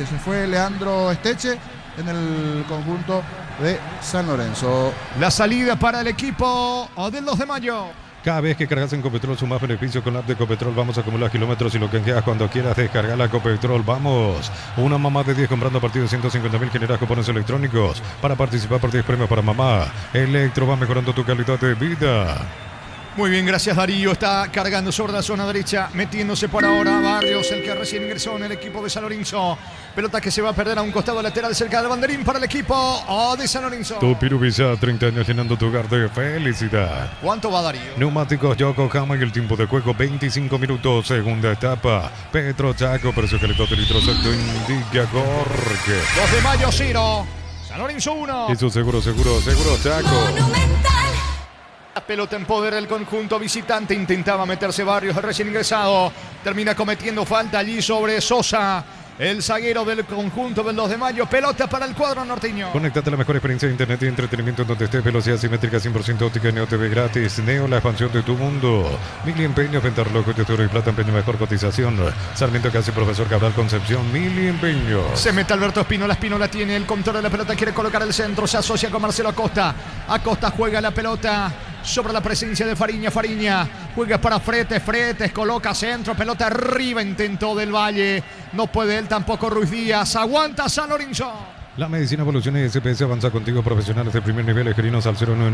en el conjunto de San Lorenzo. La salida para el equipo del 2 de mayo. Cada vez que cargas en Copetrol sumas beneficio con la app de Copetrol. Vamos a acumular kilómetros y lo que quieras cuando quieras descargar la Copetrol. Vamos. Una mamá de 10 comprando a partir de 150.000 generas cupones electrónicos para participar por 10 premios para mamá. Electro va mejorando tu calidad de vida. Muy bien, gracias Darío. Está cargando sobre la zona derecha, metiéndose por ahora Barrios, el que recién ingresó en el equipo de San Lorenzo. Pelota que se va a perder a un costado lateral cerca del banderín para el equipo de San Lorenzo. Tu Piruvisa, 30 años llenando tu hogar de felicidad. ¿Cuánto va Darío? Neumáticos Yokohama y el tiempo de juego 25 minutos. Segunda etapa. Petro Chaco, precio que le toque litro secto indica Jorge. 2 de mayo 0. San Lorenzo 1. Y su seguro Chaco. La pelota en poder del conjunto visitante. Intentaba meterse Barrios, el recién ingresado. Termina cometiendo falta allí sobre Sosa, el zaguero del conjunto del 2 de mayo. Pelota para el cuadro norteño. Conéctate a la mejor experiencia de internet y entretenimiento en donde estés. Velocidad simétrica 100% óptica. Neo TV gratis. Neo, la expansión de tu mundo. Mili Empeño, venta reloj de oro y plata, empeño, mejor cotización. Sarmiento Casi, Profesor Cabral Concepción. Mili Empeño. Se mete Alberto Espinola. Espinola tiene el control de la pelota. Quiere colocar el centro. Se asocia con Marcelo Acosta. Acosta juega la pelota sobre la presencia de Fariña. Fariña juega para Fretes. Fretes coloca centro. Pelota arriba. Intentó del Valle. No puede él tampoco. Ruiz Díaz. Aguanta San Lorenzo. La medicina evoluciona y SPS avanza contigo. Profesionales de primer nivel. Escribinos al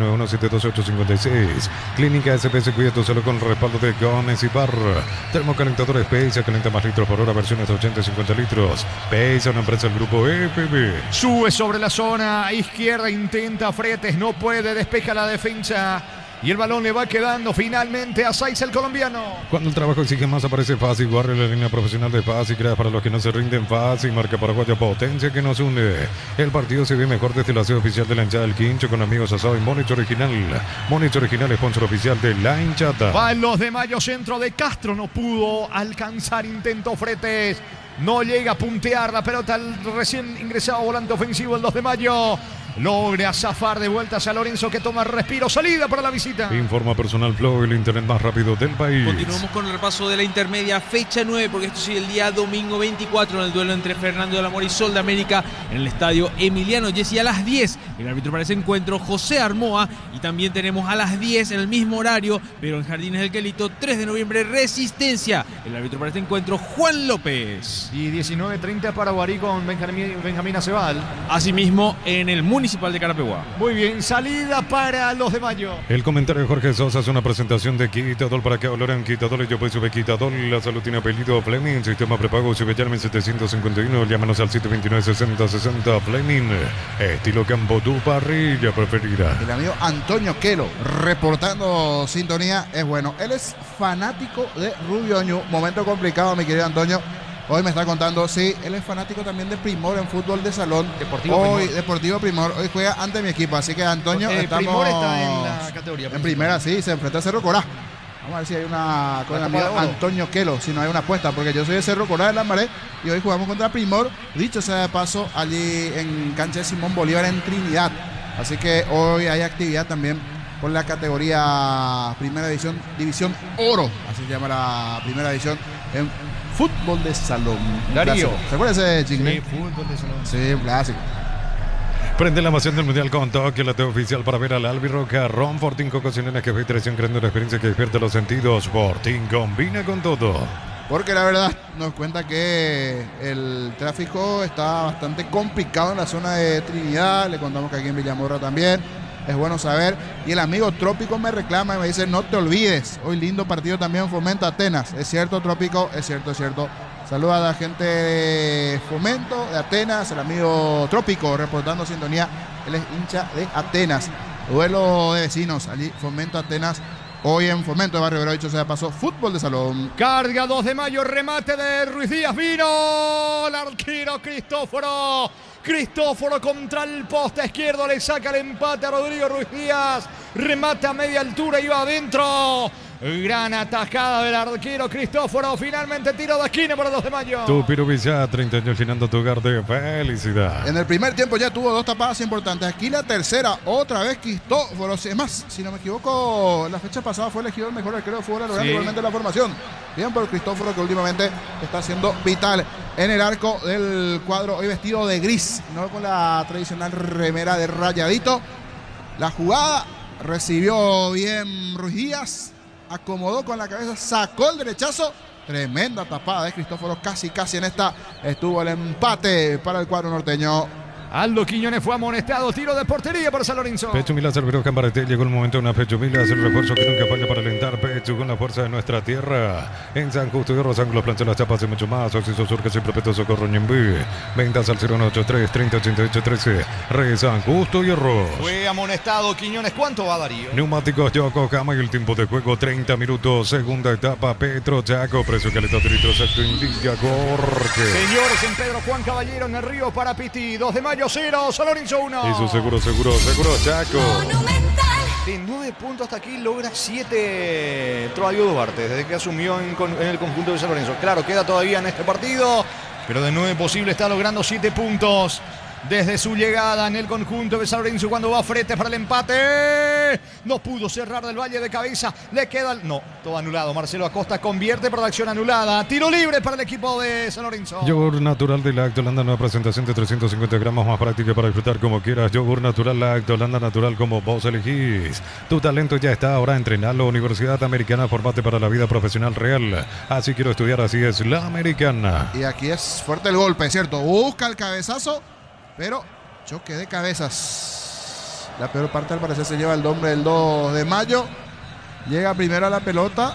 0991-728-86. Clínica SPS, cuida tu salud con el respaldo de Gómez y Barra. Termocalentador SPS, calienta más litros por hora. Versiones de 80 y 50 litros. PESA, una empresa del grupo EPB. Sube sobre la zona izquierda. Intenta Fretes. No puede. Despeja la defensa. Y el balón le va quedando finalmente a Saiz, el colombiano. Cuando el trabajo exige más, aparece Fácil. Guardia la línea profesional de Fácil. Crea para los que no se rinden. Fácil. Marca paraguaya, potencia que nos une. El partido se ve mejor desde la sede oficial de la hinchada del Quincho con amigos asado y Monitor Original. Monitor Original, sponsor oficial de la hinchada. Va el 2 de mayo, centro de Castro. No pudo alcanzar. Intento Fretes. No llega a puntear la pelota al recién ingresado volante ofensivo el 2 de mayo. Logra zafar de vuelta a San Lorenzo, que toma respiro. Salida para la visita. Informa Personal Flow, el internet más rápido del país. Continuamos con el repaso de la intermedia fecha 9, porque esto sigue el día domingo 24 en el duelo entre Fernando del Amor y Sol de América en el estadio Emiliano Jessy a las 10. El árbitro para ese encuentro, José Armoa. Y también tenemos a las 10 en el mismo horario, pero en Jardines del Quelito, 3 de noviembre, Resistencia. El árbitro para este encuentro, Juan López. Y 19:30 para Guarí con Benjamín Acebal. Asimismo, en el Municipal de Carapeguá. Muy bien, salida para los de mayo. El comentario de Jorge Sosa es una presentación de Quitadol. Para que valoren Quitadol, yo pues sube Quitadol. La salud tiene apellido Fleming. Sistema prepago sube Yarmen 751. Llámanos al 729-6060 Fleming. Estilo campo, tu parrilla preferida. El amigo Antonio Quelo reportando sintonía. Es bueno. Él es fanático de Rubio Ñu. Momento complicado, mi querido Antonio. Hoy me está contando, sí, él es fanático también de Primor en fútbol de salón. Deportivo Primor. Hoy juega ante mi equipo, así que Antonio, estamos... Primor está en la categoría. En primera, sí, se enfrenta a Cerro Corá. Vamos a ver si hay una con el amigo Antonio Quelo, si no hay una apuesta, porque yo soy de Cerro Corá de Lambaré y hoy jugamos contra Primor, dicho sea de paso, allí en cancha de Simón Bolívar en Trinidad. Así que hoy hay actividad también por la categoría Primera División Oro, así se llama la Primera División en fútbol de salón. Darío. ¿Se acuerda ese chicle? Sí, fútbol de salón. Sí, un clásico. Prende la emoción del Mundial con Tokio, la TV oficial para ver al Albirroca. Ron Fortín con cocineras que fue traición, creando una experiencia que despierta los sentidos. Fortín combina con todo. Porque la verdad nos cuenta que el tráfico está bastante complicado en la zona de Trinidad. Le contamos que aquí en Villamorra también. Es bueno saber. Y el amigo Trópico me reclama y me dice, no te olvides. Hoy lindo partido también Fomento Atenas. Es cierto, Trópico, es cierto, es cierto. Saluda a la gente de Fomento, de Atenas, el amigo Trópico reportando sintonía. Él es hincha de Atenas. Duelo de vecinos. Allí Fomento Atenas. Hoy en Fomento de Barrio Obrero, dicho sea de paso, fútbol de salón. Carga 2 de mayo, remate de Ruiz Díaz, vino el arquero Cristóforo. Cristóforo contra el poste izquierdo, le saca el empate a Rodrigo Ruiz Díaz. Remate a media altura y va adentro. Gran atajada del arquero Cristóforo. Finalmente tiro de esquina para 2 de mayo. Tu Pirubizá, 30 años llenando tu hogar de felicidad. En el primer tiempo ya tuvo 2 tapadas importantes. Aquí la tercera, otra vez Cristóforo. Es más, si no me equivoco, la fecha pasada fue elegido el mejor arquero de fútbol logrando igualmente la formación. Bien por Cristóforo, que últimamente está siendo vital en el arco del cuadro. Hoy vestido de gris, no con la tradicional remera de rayadito. La jugada recibió bien Ruiz Díaz. Acomodó con la cabeza, sacó el derechazo. Tremenda tapada de Cristóforo. Casi en esta estuvo el empate para el cuadro norteño. Aldo Quiñones fue amonestado. Tiro de portería para San Lorenzo. Pechu Milas, Alberto Cambarete. Llegó el momento de una Pechu Milas. El refuerzo que nunca falla para alentar. Pechu con la fuerza de nuestra tierra. En San Justo y Rosángulo, plancha las chapas y mucho más. Oxiso Sur, que siempre Peto Socorro Ñembí. Ventas al 083 30 88 13. Re San Justo y Hierro. Fue amonestado Quiñones. ¿Cuánto va Darío? Neumáticos Yokohama y el tiempo de juego 30 minutos. Segunda etapa Petro Chaco. Precio caleta litros exacto indica Jorge. Señores, en Pedro Juan Caballero en el Río para Piti. 2 de mayo 0, San Lorenzo 1. Y su seguro Chaco. De 9 puntos hasta aquí logra 7 Troadio Duarte desde que asumió en el conjunto de San Lorenzo. Claro, queda todavía en este partido, pero de 9 posible está logrando 7 puntos desde su llegada en el conjunto de San Lorenzo cuando va frente para el empate. No pudo cerrar del Valle de cabeza. Le queda no, todo anulado. Marcelo Acosta convierte por la acción anulada. Tiro libre para el equipo de San Lorenzo. Yogur natural de Lacto Holanda, nueva presentación de 350 gramos, más práctica para disfrutar como quieras. Yogur natural Lacto Holanda, natural como vos elegís. Tu talento ya está, ahora entrenalo. Universidad Americana, formate para la vida profesional real. Así quiero estudiar, así es la Americana. Y aquí es fuerte el golpe, ¿cierto? Busca el cabezazo, pero choque de cabezas. La peor parte al parecer se lleva el nombre del 2 de mayo. Llega primero a la pelota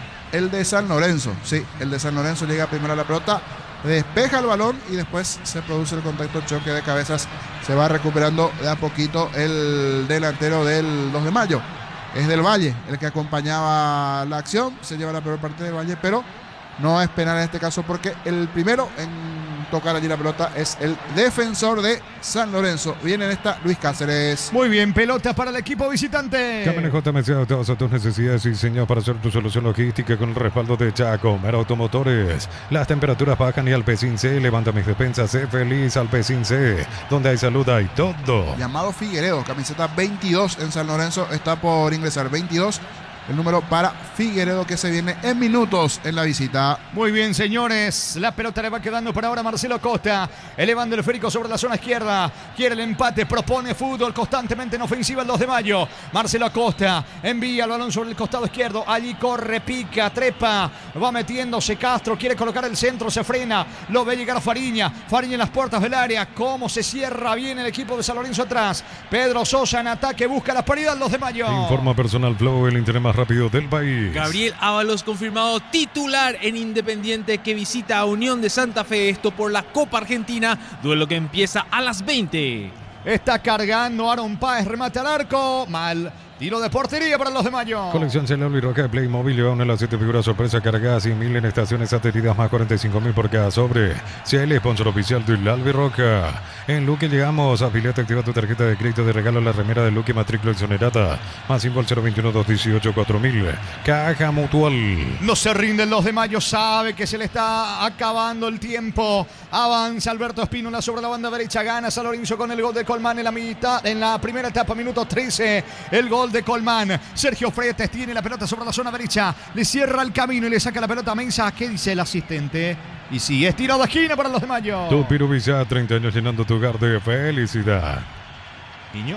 el de San Lorenzo. Sí, el de San Lorenzo llega primero a la pelota. Despeja el balón y después se produce el contacto, choque de cabezas. Se va recuperando de a poquito el delantero del 2 de mayo. Es del Valle el que acompañaba la acción. Se lleva la peor parte del Valle, pero no es penal en este caso porque el primero en tocar allí la pelota es el defensor de San Lorenzo. Viene en esta Luis Cáceres. Muy bien, pelota para el equipo visitante. Camiones JMC, todas tus necesidades y diseñados para hacer tu solución logística con el respaldo de Chaco, Mera Automotores. Las temperaturas bajan y Alpecin C levanta mis despensas. Sé feliz, Alpecin C, donde hay salud hay todo. Llamado Figueredo, camiseta 22 en San Lorenzo. Está por ingresar 22. El número para Figueredo que se viene en minutos en la visita. Muy bien, señores. La pelota le va quedando por ahora a Marcelo Acosta. Elevando el esférico sobre la zona izquierda. Quiere el empate, propone fútbol constantemente en ofensiva el 2 de mayo. Marcelo Acosta envía el balón sobre el costado izquierdo. Allí corre, pica, trepa. Va metiéndose Castro. Quiere colocar el centro, se frena. Lo ve llegar Fariña. Fariña en las puertas del área. Cómo se cierra bien el equipo de San Lorenzo atrás. Pedro Sosa en ataque. Busca la paridad el 2 de mayo. Informa Personal Flow, el internet más rápido del país. Gabriel Ábalos confirmado titular en Independiente, que visita a Unión de Santa Fe, esto por la Copa Argentina, duelo que empieza a las 20. Está cargando Aaron Páez, remate al arco, mal. Tiro de portería para los de mayo. Colección Celebro y Roca de Playmobil lleva una de las 7 figuras sorpresa cargadas 100.000 en estaciones adheridas más 45.000 por cada sobre. CL, sponsor oficial de Albi Roca. En Luque llegamos. Afiliate, activa tu tarjeta de crédito de regalo, la remera de Luque, matrícula exonerada. Más info al 021-218-4000. Caja Mutual. No se rinden los de mayo, sabe que se le está acabando el tiempo. Avanza Alberto Espínola sobre la banda derecha, gana San Lorenzo con el gol de Colmán en la mitad, en la primera etapa, minuto 13. El gol de Colmán. Sergio Fretes tiene la pelota sobre la zona derecha. Le cierra el camino y le saca la pelota a Mensah. ¿Qué dice el asistente? Y sí, es tirado a esquina para los de mayo. Tu Pirubizá, 30 años llenando tu hogar de felicidad. Niño.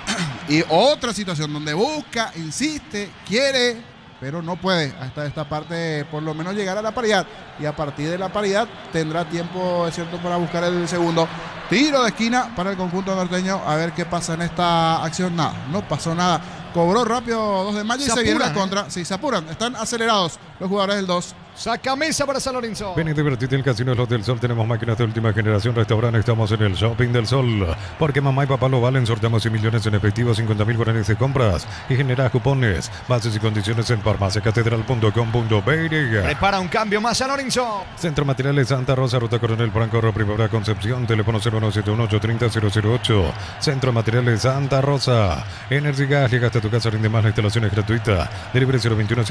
Y otra situación donde busca, insiste, quiere, pero no puede hasta esta parte por lo menos llegar a la paridad. Y a partir de la paridad tendrá tiempo, es cierto, para buscar el segundo. Tiro de esquina para el conjunto norteño. A ver qué pasa en esta acción. Nada, no pasó nada. Cobró rápido 2 de mayo y se viene la contra. Sí, se apuran. Están acelerados los jugadores del 2. Saca mesa para San Lorenzo. Ven y divertite en el Casino de los del Sol. Tenemos máquinas de última generación, restaurante. Estamos en el Shopping del Sol. Porque mamá y papá lo valen. Sorteamos 100 millones en efectivo, 50.000 guaraníes de compras. Y genera cupones. Bases y condiciones en farmaciacatedral.com.br. Prepara un cambio más San Lorenzo. Centro Materiales Santa Rosa, Ruta Coronel Franco, Primavera Concepción. Teléfono 01718-30-008. Centro Materiales Santa Rosa. Energy Gas. Llega hasta tu casa, rinde más. La instalación es gratuita. Delivery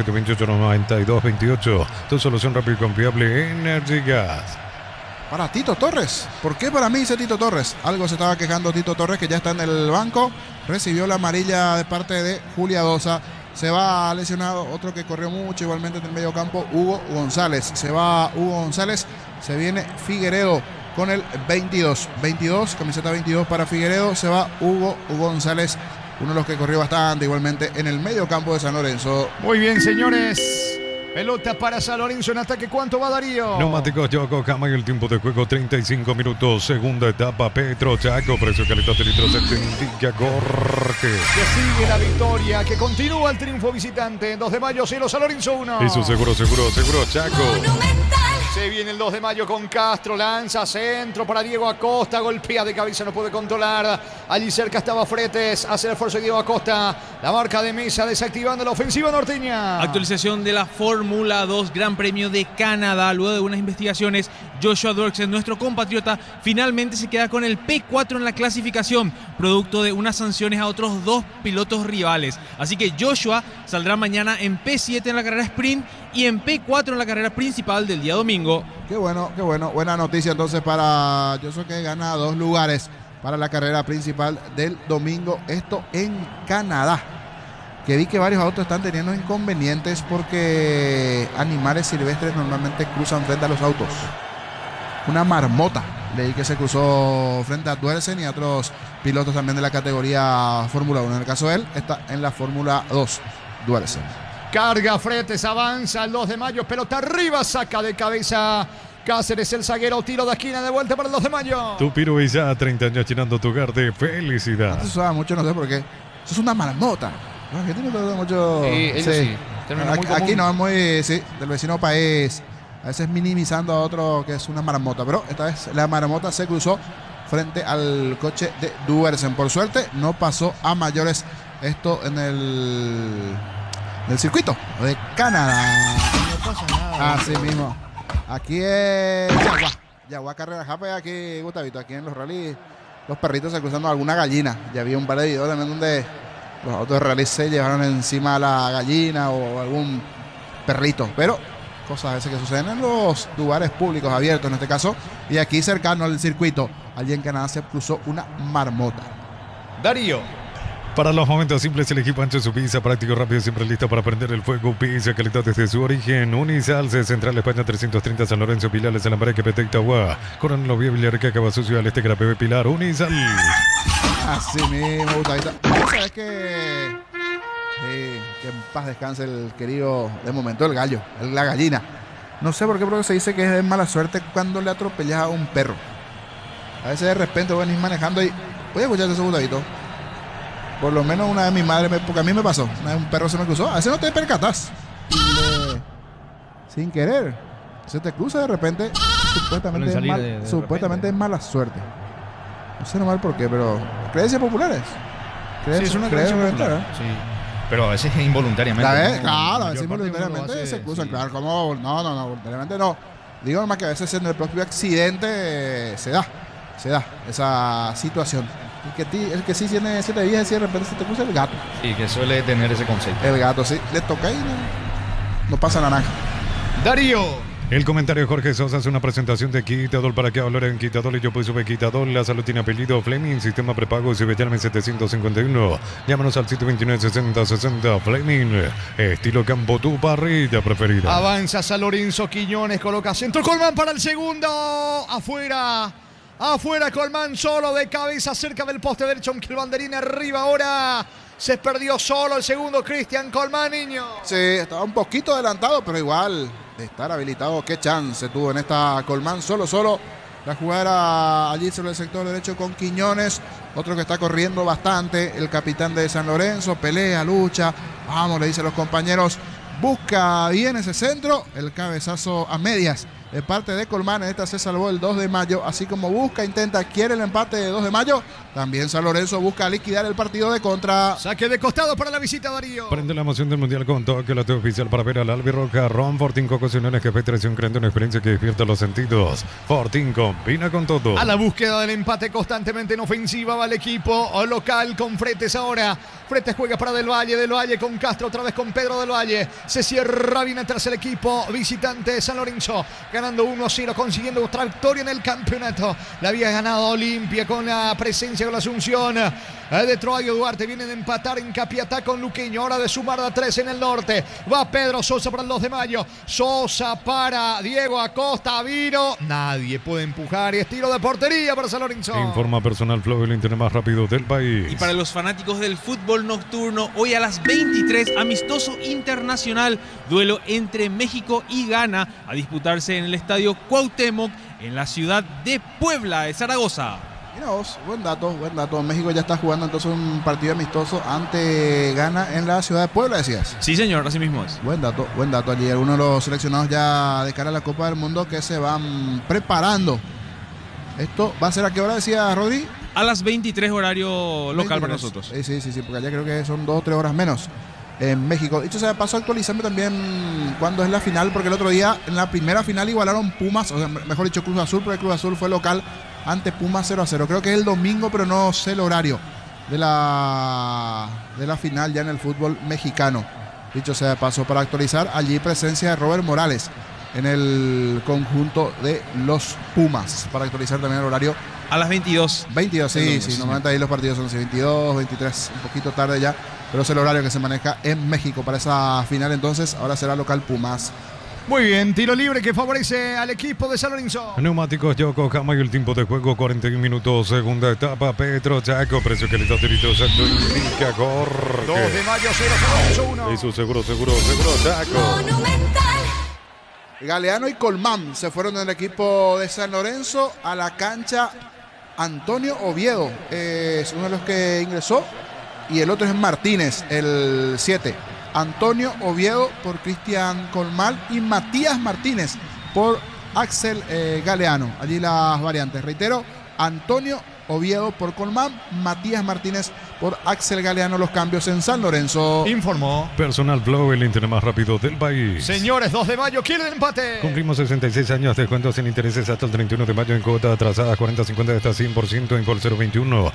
021-728-9228. Tu solución rápida y confiable, Energy Gas. Para Tito Torres. ¿Por qué para mí dice Tito Torres? Algo se estaba quejando Tito Torres, que ya está en el banco. Recibió la amarilla de parte de Julia Dosa. Se va lesionado otro que corrió mucho, igualmente en el medio campo, Hugo González. Se va Hugo González. Se viene Figueredo con el 22. 22, camiseta 22 para Figueredo. Se va Hugo González, uno de los que corrió bastante, igualmente en el medio campo de San Lorenzo. Muy bien, señores. Pelota para San Lorenzo en ataque. ¿Cuánto va Darío? Neumáticos Yokohama y el tiempo de juego 35 minutos. Segunda etapa Petro Chaco. Precio calidad de litro 70 Gorge. Que sigue la victoria. Que continúa el triunfo visitante. 2 de mayo, cielo San Lorenzo 1. Eso seguro Chaco. Se viene el 2 de mayo con Castro. Lanza centro para Diego Acosta. Golpea de cabeza, no puede controlar. Allí cerca estaba Fretes. Hace el esfuerzo de Diego Acosta. La marca de mesa desactivando la ofensiva norteña. Actualización de la Fórmula 2 Gran Premio de Canadá. Luego de unas investigaciones, Joshua Dorksen, nuestro compatriota, finalmente se queda con el P4 en la clasificación, producto de unas sanciones a otros 2 pilotos rivales. Así que Joshua saldrá mañana en P7 en la carrera sprint y en P4 en la carrera principal del día domingo. Qué bueno. Buena noticia entonces para Joshua, que gana 2 lugares para la carrera principal del domingo. Esto en Canadá. Que vi que varios autos están teniendo inconvenientes porque animales silvestres normalmente cruzan frente a los autos. Una marmota leí que se cruzó frente a Duersen y a otros pilotos también de la categoría Fórmula 1. En el caso de él, está en la Fórmula 2, Duersen. Carga Fretes, avanza el 2 de mayo, pelota arriba, saca de cabeza Cáceres, el zaguero, tiro de esquina de vuelta para el 2 de mayo. Tu Piro ya 30 años llenando tu hogar de felicidad. Antes se usaba mucho, no sé por qué. Eso es una marmota. Los argentinos no mucho. Sí. Aquí no es muy, sí, del vecino país. A veces minimizando a otro que es una marmota. Pero esta vez la marmota se cruzó frente al coche de Duersen. Por suerte no pasó a mayores esto en el circuito de Canadá. No pasa nada. Así mismo. Aquí es Yaguá Carrera Jape, aquí Gustavito, aquí en los rallies. Los perritos se cruzando alguna gallina. Ya había un par de videos también donde los autos de rally se llevaron encima a la gallina o algún perrito. Pero cosas a veces que suceden en los lugares públicos abiertos en este caso. Y aquí cercano al circuito, allí en Canadá se cruzó una marmota. Darío. Para los momentos simples, el equipo ancho su pizza, práctico, rápido, siempre listo para prender el fuego. Pizza, calidad desde su origen. Unisalce, Central España 330, San Lorenzo, Pilales, Alambraque, Pete, Itagua. Coronel Oviedo, Villarreal, Cabasucio, al este, Carapebe, Pilar, Unisal. Así mismo, Gustavito. ¿Sabes qué? Que en paz descanse el querido, de momento, el gallo, la gallina. No sé por qué, pero se dice que es de mala suerte cuando le atropellas a un perro. A veces de repente voy a ir manejando y voy a escuchar ese Gustavito. Por lo menos una vez mi madre, porque a mí me pasó, una vez un perro se me cruzó, a veces no te percatas. Sin querer, se te cruza de repente, supuestamente es mala suerte. No sé normal por qué, pero creencias populares. Sí, es una creencia popular. Sí. Pero a veces involuntariamente. Claro, a veces involuntariamente se cruzan. Sí. Claro, como no, voluntariamente no. Digo nomás que a veces en el propio accidente se da esa situación. El que sí tiene 7 días y de repente se te cruza el gato. Sí, que suele tener ese concepto. El gato, sí. Le toca y no pasa naranja. Darío. El comentario de Jorge Sosa es una presentación de Quitadol. ¿Para qué hablar en Quitadol? Y yo pues sube Quitadol. La salud tiene apellido Fleming. Sistema prepago Cibetelme 751. Llámanos al sitio 296060 Fleming. Estilo campo, tu parrilla preferida. Avanza San Lorenzo, Quiñones coloca centro. Colmán para el segundo. Afuera Colmán solo de cabeza cerca del poste derecho, aunque el banderín arriba ahora. Se perdió solo el segundo Cristian Colmán, niño. Sí, estaba un poquito adelantado, pero igual de estar habilitado, qué chance tuvo en esta Colmán. Solo la jugada allí sobre el sector derecho con Quiñones. Otro que está corriendo bastante, el capitán de San Lorenzo. Pelea, lucha. Vamos, le dicen los compañeros busca bien ese centro, el cabezazo a medias de parte de Colmán. En esta se salvó el 2 de mayo, así como busca, intenta, quiere el empate de 2 de mayo. También San Lorenzo busca liquidar el partido de contra. Saque de costado para la visita, Darío. Prende la emoción del Mundial con toque la oficial para ver al albirroja. Ron Fortín, ocasiones que penetración, creando una experiencia que despierta los sentidos. Fortín combina con todo. A la búsqueda del empate constantemente en ofensiva va el equipo local con Fretes ahora. Fretes juega para Del Valle con Castro, otra vez con Pedro Del Valle. Se cierra bien atrás el equipo visitante de San Lorenzo, ganando 1-0, consiguiendo otra victoria en el campeonato. La había ganado Olimpia con la presencia de la Asunción de Troadio Duarte. Viene de empatar en Capiatá con Luqueño, ahora de sumar a 3 en el norte. Va Pedro Sosa para el 2 de mayo. Sosa para Diego Acosta, Viro. Nadie puede empujar y es tiro de portería para San Lorenzo. Informa Personal Flow, el internet más rápido del país. Y para los fanáticos del fútbol nocturno, hoy a las 23, amistoso internacional, duelo entre México y Ghana, a disputarse en el estadio Cuauhtémoc, en la ciudad de Puebla de Zaragoza. Mira vos, buen dato. México ya está jugando entonces un partido amistoso ante Ghana en la ciudad de Puebla, decías. Sí, señor, así mismo es. Buen dato allí. Algunos de los seleccionados ya de cara a la Copa del Mundo que se van preparando. ¿Esto va a ser a qué hora, decía Rodri? A las 23 horario local 23. Para nosotros. Sí, porque allá creo que son 2 o 3 horas menos en México. Dicho sea de paso, actualizando también cuándo es la final, porque el otro día en la primera final igualaron Pumas, o sea, mejor dicho Cruz Azul, porque Cruz Azul fue local ante Pumas 0-0. Creo que es el domingo, pero no sé el horario de la final ya en el fútbol mexicano. Dicho sea de paso, para actualizar, allí presencia de Robert Morales en el conjunto de los Pumas, para actualizar también el horario. A las 22. 22, sí, normalmente ahí los partidos son 22, 23, un poquito tarde ya, pero es el horario que se maneja en México para esa final. Entonces ahora será local Pumas. Muy bien, tiro libre que favorece al equipo de San Lorenzo. Neumáticos Yokohama y el tiempo de juego 41 minutos, segunda etapa. Petro Chaco, precio que le da tirito exacto, indica corte. 2 de mayo, 0-0-1. Y su seguro Chaco. Galeano y Colmán se fueron del equipo de San Lorenzo a la cancha. Antonio Oviedo es uno de los que ingresó y el otro es Martínez, el 7. Antonio Oviedo por Cristian Colmán y Matías Martínez por Axel Galeano. Allí las variantes. Reitero, Antonio Oviedo por Colmán, Matías Martínez por Axel Galeano. Los cambios en San Lorenzo. Informó Personal Flow, el internet más rápido del país. Señores, 2 de mayo, ¿quieren el empate? Cumplimos 66 años de descuentos sin intereses hasta el 31 de mayo en cuota atrasada 40-50 hasta 100% en por 021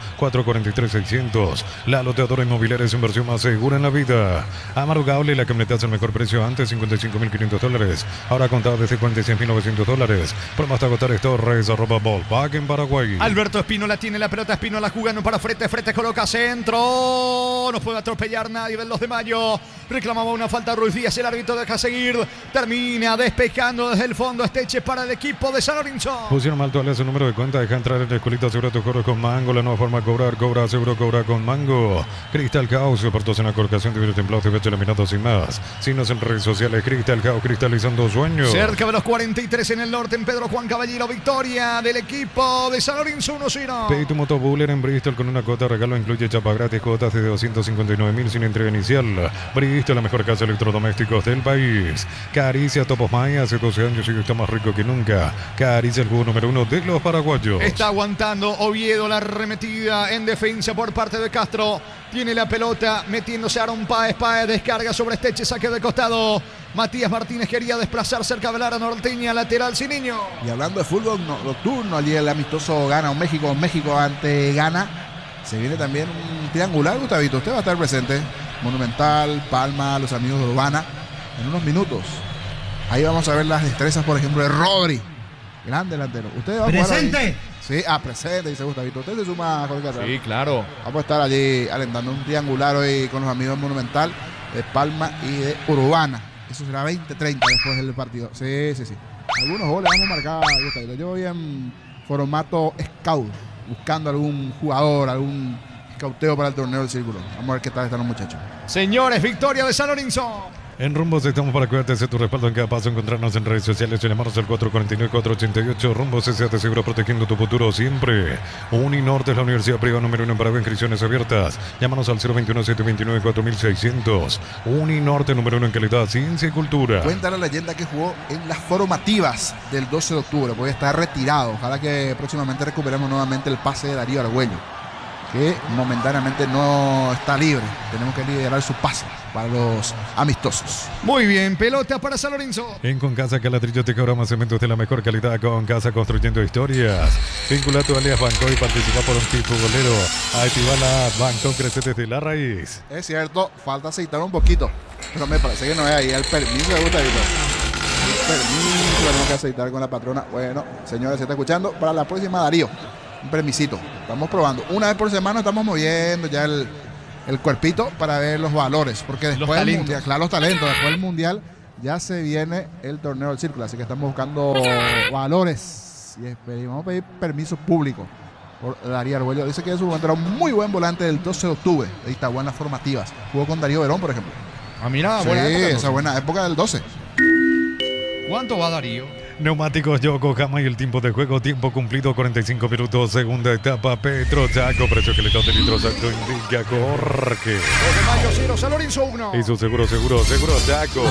443-600. La loteadora inmobiliaria es inversión más segura en la vida. Amaro Gaule, la camioneta es el mejor precio antes, $55.500. Ahora contado desde $46.900. Promo hasta agotar Torres, @Ballpark en Paraguay. Alberto Espínola tiene la pelota, Espínola jugando para Fretes, Fretes coloca centro, no puede atropellar nadie del 2 de mayo, reclamaba una falta Ruiz Díaz, el árbitro deja seguir, termina despejando desde el fondo Esteche para el equipo de San Lorenzo. Pusieron mal toalla su número de cuenta, deja entrar en la escuelita, asegura tu cobro con Mango, la nueva forma de cobra seguro, cobra con Mango. Cristal Caos, portos en la corcación de vidrio templado, te laminado sin más. Signos en redes sociales, Cristal Caos, cristalizando sueños. Cerca de los 43 en el norte, en Pedro Juan Caballero, victoria del equipo de San Lorenzo 1-0. Pedí tu motobuller en Bristol con una cuota regalo, incluye chapa gratis, cuotas de 259.000 sin entrega inicial. Bristol, la mejor casa de electrodomésticos del país. Caricia Top of Mind, hace 12 años y está más rico que nunca. Caricia, el juego número 1 de los paraguayos. Está aguantando Oviedo la arremetida en defensa por parte de Castro. Tiene la pelota metiéndose Aaron Páez, descarga sobre Esteche, saque de costado. Matías Martínez quería desplazar cerca del área norteña, lateral sin niño. Y hablando de fútbol nocturno, allí el amistoso Ghana, México ante Ghana. Se viene también un triangular, Gustavito. Usted va a estar presente. Monumental, Palma, los amigos de Urbana. En unos minutos. Ahí vamos a ver las destrezas, por ejemplo, de Rodri. Gran delantero. ¿Usted va a ¡Presente! Sí, presente, dice Gustavito. Usted se suma a Jorge Casar. Sí, claro. Vamos a estar allí alentando un triangular hoy con los amigos de Monumental, de Palma y de Urbana. Eso será 20-30 después del partido. Sí. Algunos goles vamos a marcar, Gustavito. Yo voy en formato scout, buscando algún jugador, algún escauteo para el torneo del Círculo. Vamos a ver qué tal están los muchachos. Señores, victoria de San Lorenzo. En Rumbos estamos para cuidarte de tu respaldo en cada paso. Encontrarnos en redes sociales o llamarnos al 449-488. Rumbos S.A. te seguro protegiendo tu futuro siempre. Uninorte es la universidad privada número 1 en Paraguay. Inscripciones abiertas. Llámanos al 021-729-4600. Uninorte número 1 en calidad, ciencia y cultura. Cuenta la leyenda que jugó en las formativas del 12 de octubre. Porque está retirado. Ojalá que próximamente recuperemos nuevamente el pase de Darío Argüello, que momentáneamente no está libre. Tenemos que liderar su pase para los amistosos. Muy bien, pelota para San Lorenzo. En Concasa Calatrillo te cobramos cementos de la mejor calidad. Concasa construyendo historias. Vincula tu alias Banco y participa por un kit futbolero. Activa la Banco, crece desde la raíz. Es cierto, falta aceitar un poquito, pero me parece que no es ahí el permiso de Gustavito. El permiso tenemos que aceitar con la patrona. Bueno, señores, se está escuchando. Para la próxima, Darío, un permisito. Estamos probando. Una vez por semana estamos moviendo ya el cuerpito para ver los valores. Porque después del mundial, claro, los talentos. Después del mundial ya se viene el torneo del círculo. Así que estamos buscando valores. Y vamos a pedir permiso público por Darío Argüello. Dice que en su momento era un muy buen volante del 12 de octubre. Ahí está, buenas formativas. Jugó con Darío Verón, por ejemplo. Ah, mira, sí, buena época, esa buena época del 12. ¿Cuánto va Darío? Neumáticos Yokohama y el tiempo de juego, tiempo cumplido 45 minutos, segunda etapa, Petro Chaco, precio que le da de litros acto indica Jorge. 2 de mayo 0, San Lorenzo 1. Y su seguro Chaco.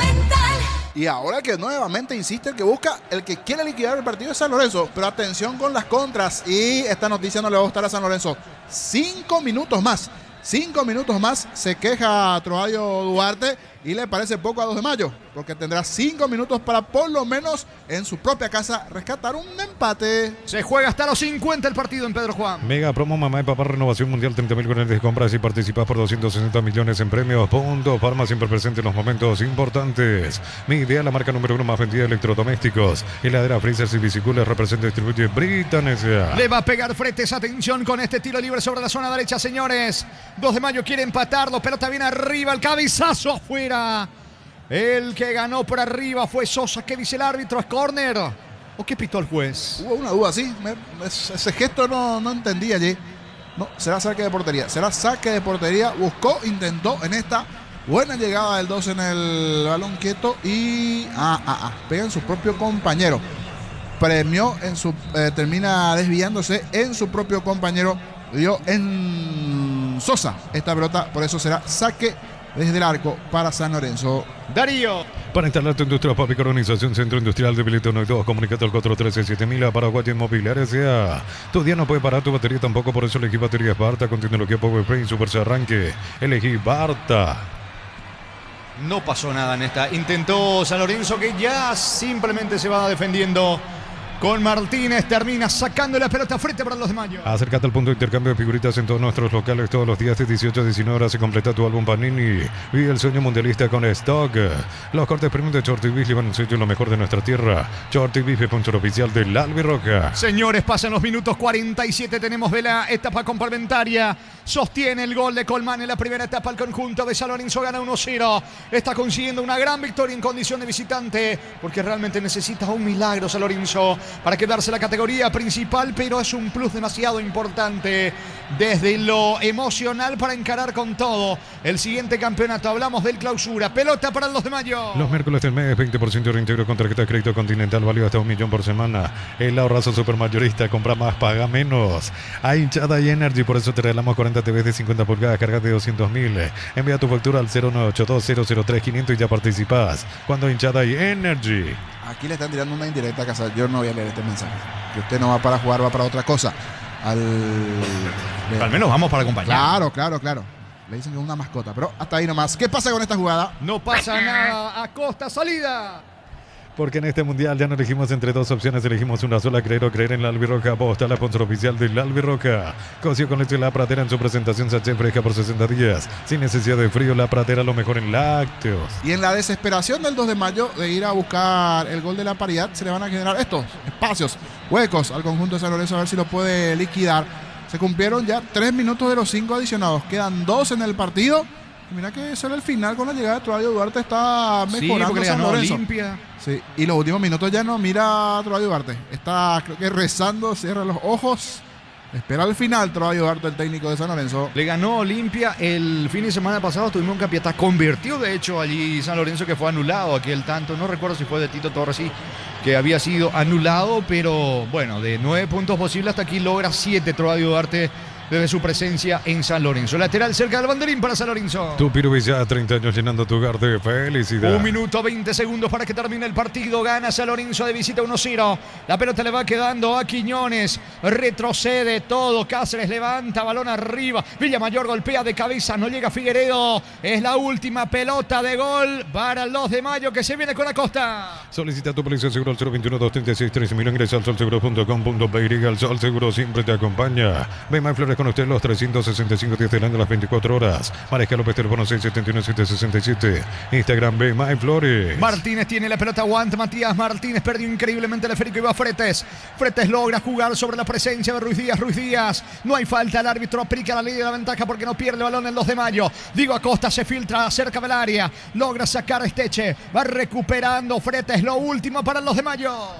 Y ahora que nuevamente insiste el que busca, el que quiere liquidar el partido de San Lorenzo. Pero atención con las contras. Y esta noticia no le va a gustar a San Lorenzo. 5 minutos más. 5 minutos más se queja Troadio Duarte y le parece poco a 2 de mayo, porque tendrá 5 minutos para por lo menos en su propia casa rescatar un empate. Se juega hasta los 50 el partido en Pedro Juan. Mega promo mamá y papá renovación mundial, 30.000 goles de compras y participas por 260 millones en premios. Punto Farma, siempre presente en los momentos importantes. Mi idea, la marca número 1 más vendida de electrodomésticos. Heladera, freezers y bicicletas, representa y distribuye Britanesia. Le va a pegar Fretes, atención con este tiro libre sobre la zona derecha, señores. 2 de mayo quiere empatarlo, pelota bien arriba, el cabezazo afuera. El que ganó por arriba fue Sosa. ¿Qué dice el árbitro? ¿Es córner? ¿O qué pitó el juez? Hubo una duda, sí. Ese gesto no entendí allí. No, será saque de portería. Será saque de portería. Buscó, intentó en esta buena llegada del 2 en el balón quieto y pega en su propio compañero. Premió en su termina desviándose en su propio compañero. Dio en Sosa esta pelota, por eso será saque desde el arco para San Lorenzo. Darío. Para instalar tu industria, Papi Coronización, Centro Industrial de Bilito 1 y 2, comunicate al 413-7000 Paraguay Inmobiliaria S.A. Tu día no puede parar tu batería tampoco, por eso elegí baterías Barta con tecnología Power Frame Super Arranque. Elegí Barta. No pasó nada en esta. Intentó San Lorenzo, que ya simplemente se va defendiendo con Martínez. Termina sacando la pelota frente para los de mayo. Acércate al punto de intercambio de figuritas en todos nuestros locales todos los días de 18 a 19 horas y completa tu álbum Panini. Vive el sueño mundialista con Stock. Los cortes premium de Shorty Beef llevan un sello lo mejor de nuestra tierra. Shorty Beef, sponsor oficial del Albirroca. Señores, pasan los minutos 47. Tenemos de la etapa complementaria. Sostiene el gol de Colmán en la primera etapa. El conjunto de San Lorenzo gana 1-0. Está consiguiendo una gran victoria en condición de visitante, porque realmente necesita un milagro San Lorenzo para quedarse en la categoría principal, pero es un plus demasiado importante desde lo emocional para encarar con todo el siguiente campeonato. Hablamos del clausura. Pelota para los de mayo. Los miércoles del mes, 20% de reintegro con tarjeta de crédito Continental, válido hasta 1 millón por semana. El ahorrazo supermayorista, compra más, paga menos. Hay hinchada y Energy, por eso te regalamos 40 TVs de 50 pulgadas, cargas de 200.000. Envía tu factura al 0982-003-500 y ya participas. Cuando hinchada y Energy. Aquí le están tirando una indirecta a Casal. Yo no voy a leer este mensaje. Que usted no va para jugar, va para otra cosa. Al menos vamos para acompañar. Claro. Le dicen que es una mascota, pero hasta ahí nomás. ¿Qué pasa con esta jugada? No pasa nada. Acosta, salida. Porque en este mundial ya no elegimos entre dos opciones, elegimos una sola, creer o creer en la Albirroca. Aposta la sponsor oficial de la Albirroca. Coció con leche La Pradera en su presentación sachet fresca por 60 días. Sin necesidad de frío, La Pradera lo mejor en lácteos. Y en la desesperación del 2 de mayo de ir a buscar el gol de la paridad, se le van a generar estos espacios, huecos al conjunto de San Lorenzo, a ver si lo puede liquidar. Se cumplieron ya 3 minutos de los 5 adicionados. Quedan 2 en el partido. Mira que eso era el final con la llegada de Troadio Duarte. Está mejorando San Lorenzo. Limpia. Sí, y los últimos minutos ya no mira a Troadio Duarte. Está, creo que rezando, cierra los ojos Espera al final, te va a ayudarte el técnico de San Lorenzo. Le ganó Olimpia el fin de semana pasado, tuvimos un Capiatá, convirtió de hecho allí San Lorenzo, que fue anulado aquel tanto, no recuerdo si fue de Tito Torres, sí, que había sido anulado, pero bueno, de 9 puntos posibles hasta aquí logra 7 Troadio Duarte desde su presencia en San Lorenzo. Lateral cerca del banderín para San Lorenzo. Tu Piro Villa, 30 años llenando tu hogar de felicidad. 1 minuto 20 segundos para que termine el partido. Gana San Lorenzo de visita 1-0. La pelota le va quedando a Quiñones. Retrocede todo. Cáceres levanta, balón arriba. Villamayor golpea de cabeza. No llega Figueredo. Es la última pelota de gol para el 2 de mayo que se viene con Acosta. Solicita tu póliza seguro al 021-236-3000. Ingresa al solseguro.com.pe. El Sol Seguro siempre te acompaña. Bemay Flores con usted los 365 días del año, las 24 horas. Mariscal López, teléfono 671-767. Instagram Bemay Flores. Martínez tiene la pelota, aguanta Matías Martínez, perdió increíblemente el esférico y va Fretes. Fretes logra jugar sobre la presencia de Ruiz Díaz. Ruiz Díaz, no hay falta, el árbitro aplica la ley de la ventaja porque no pierde el balón el 2 de mayo. Diego Acosta se filtra cerca del área, logra sacar Esteche, va recuperando Fretes, lo último para el 2 de mayo.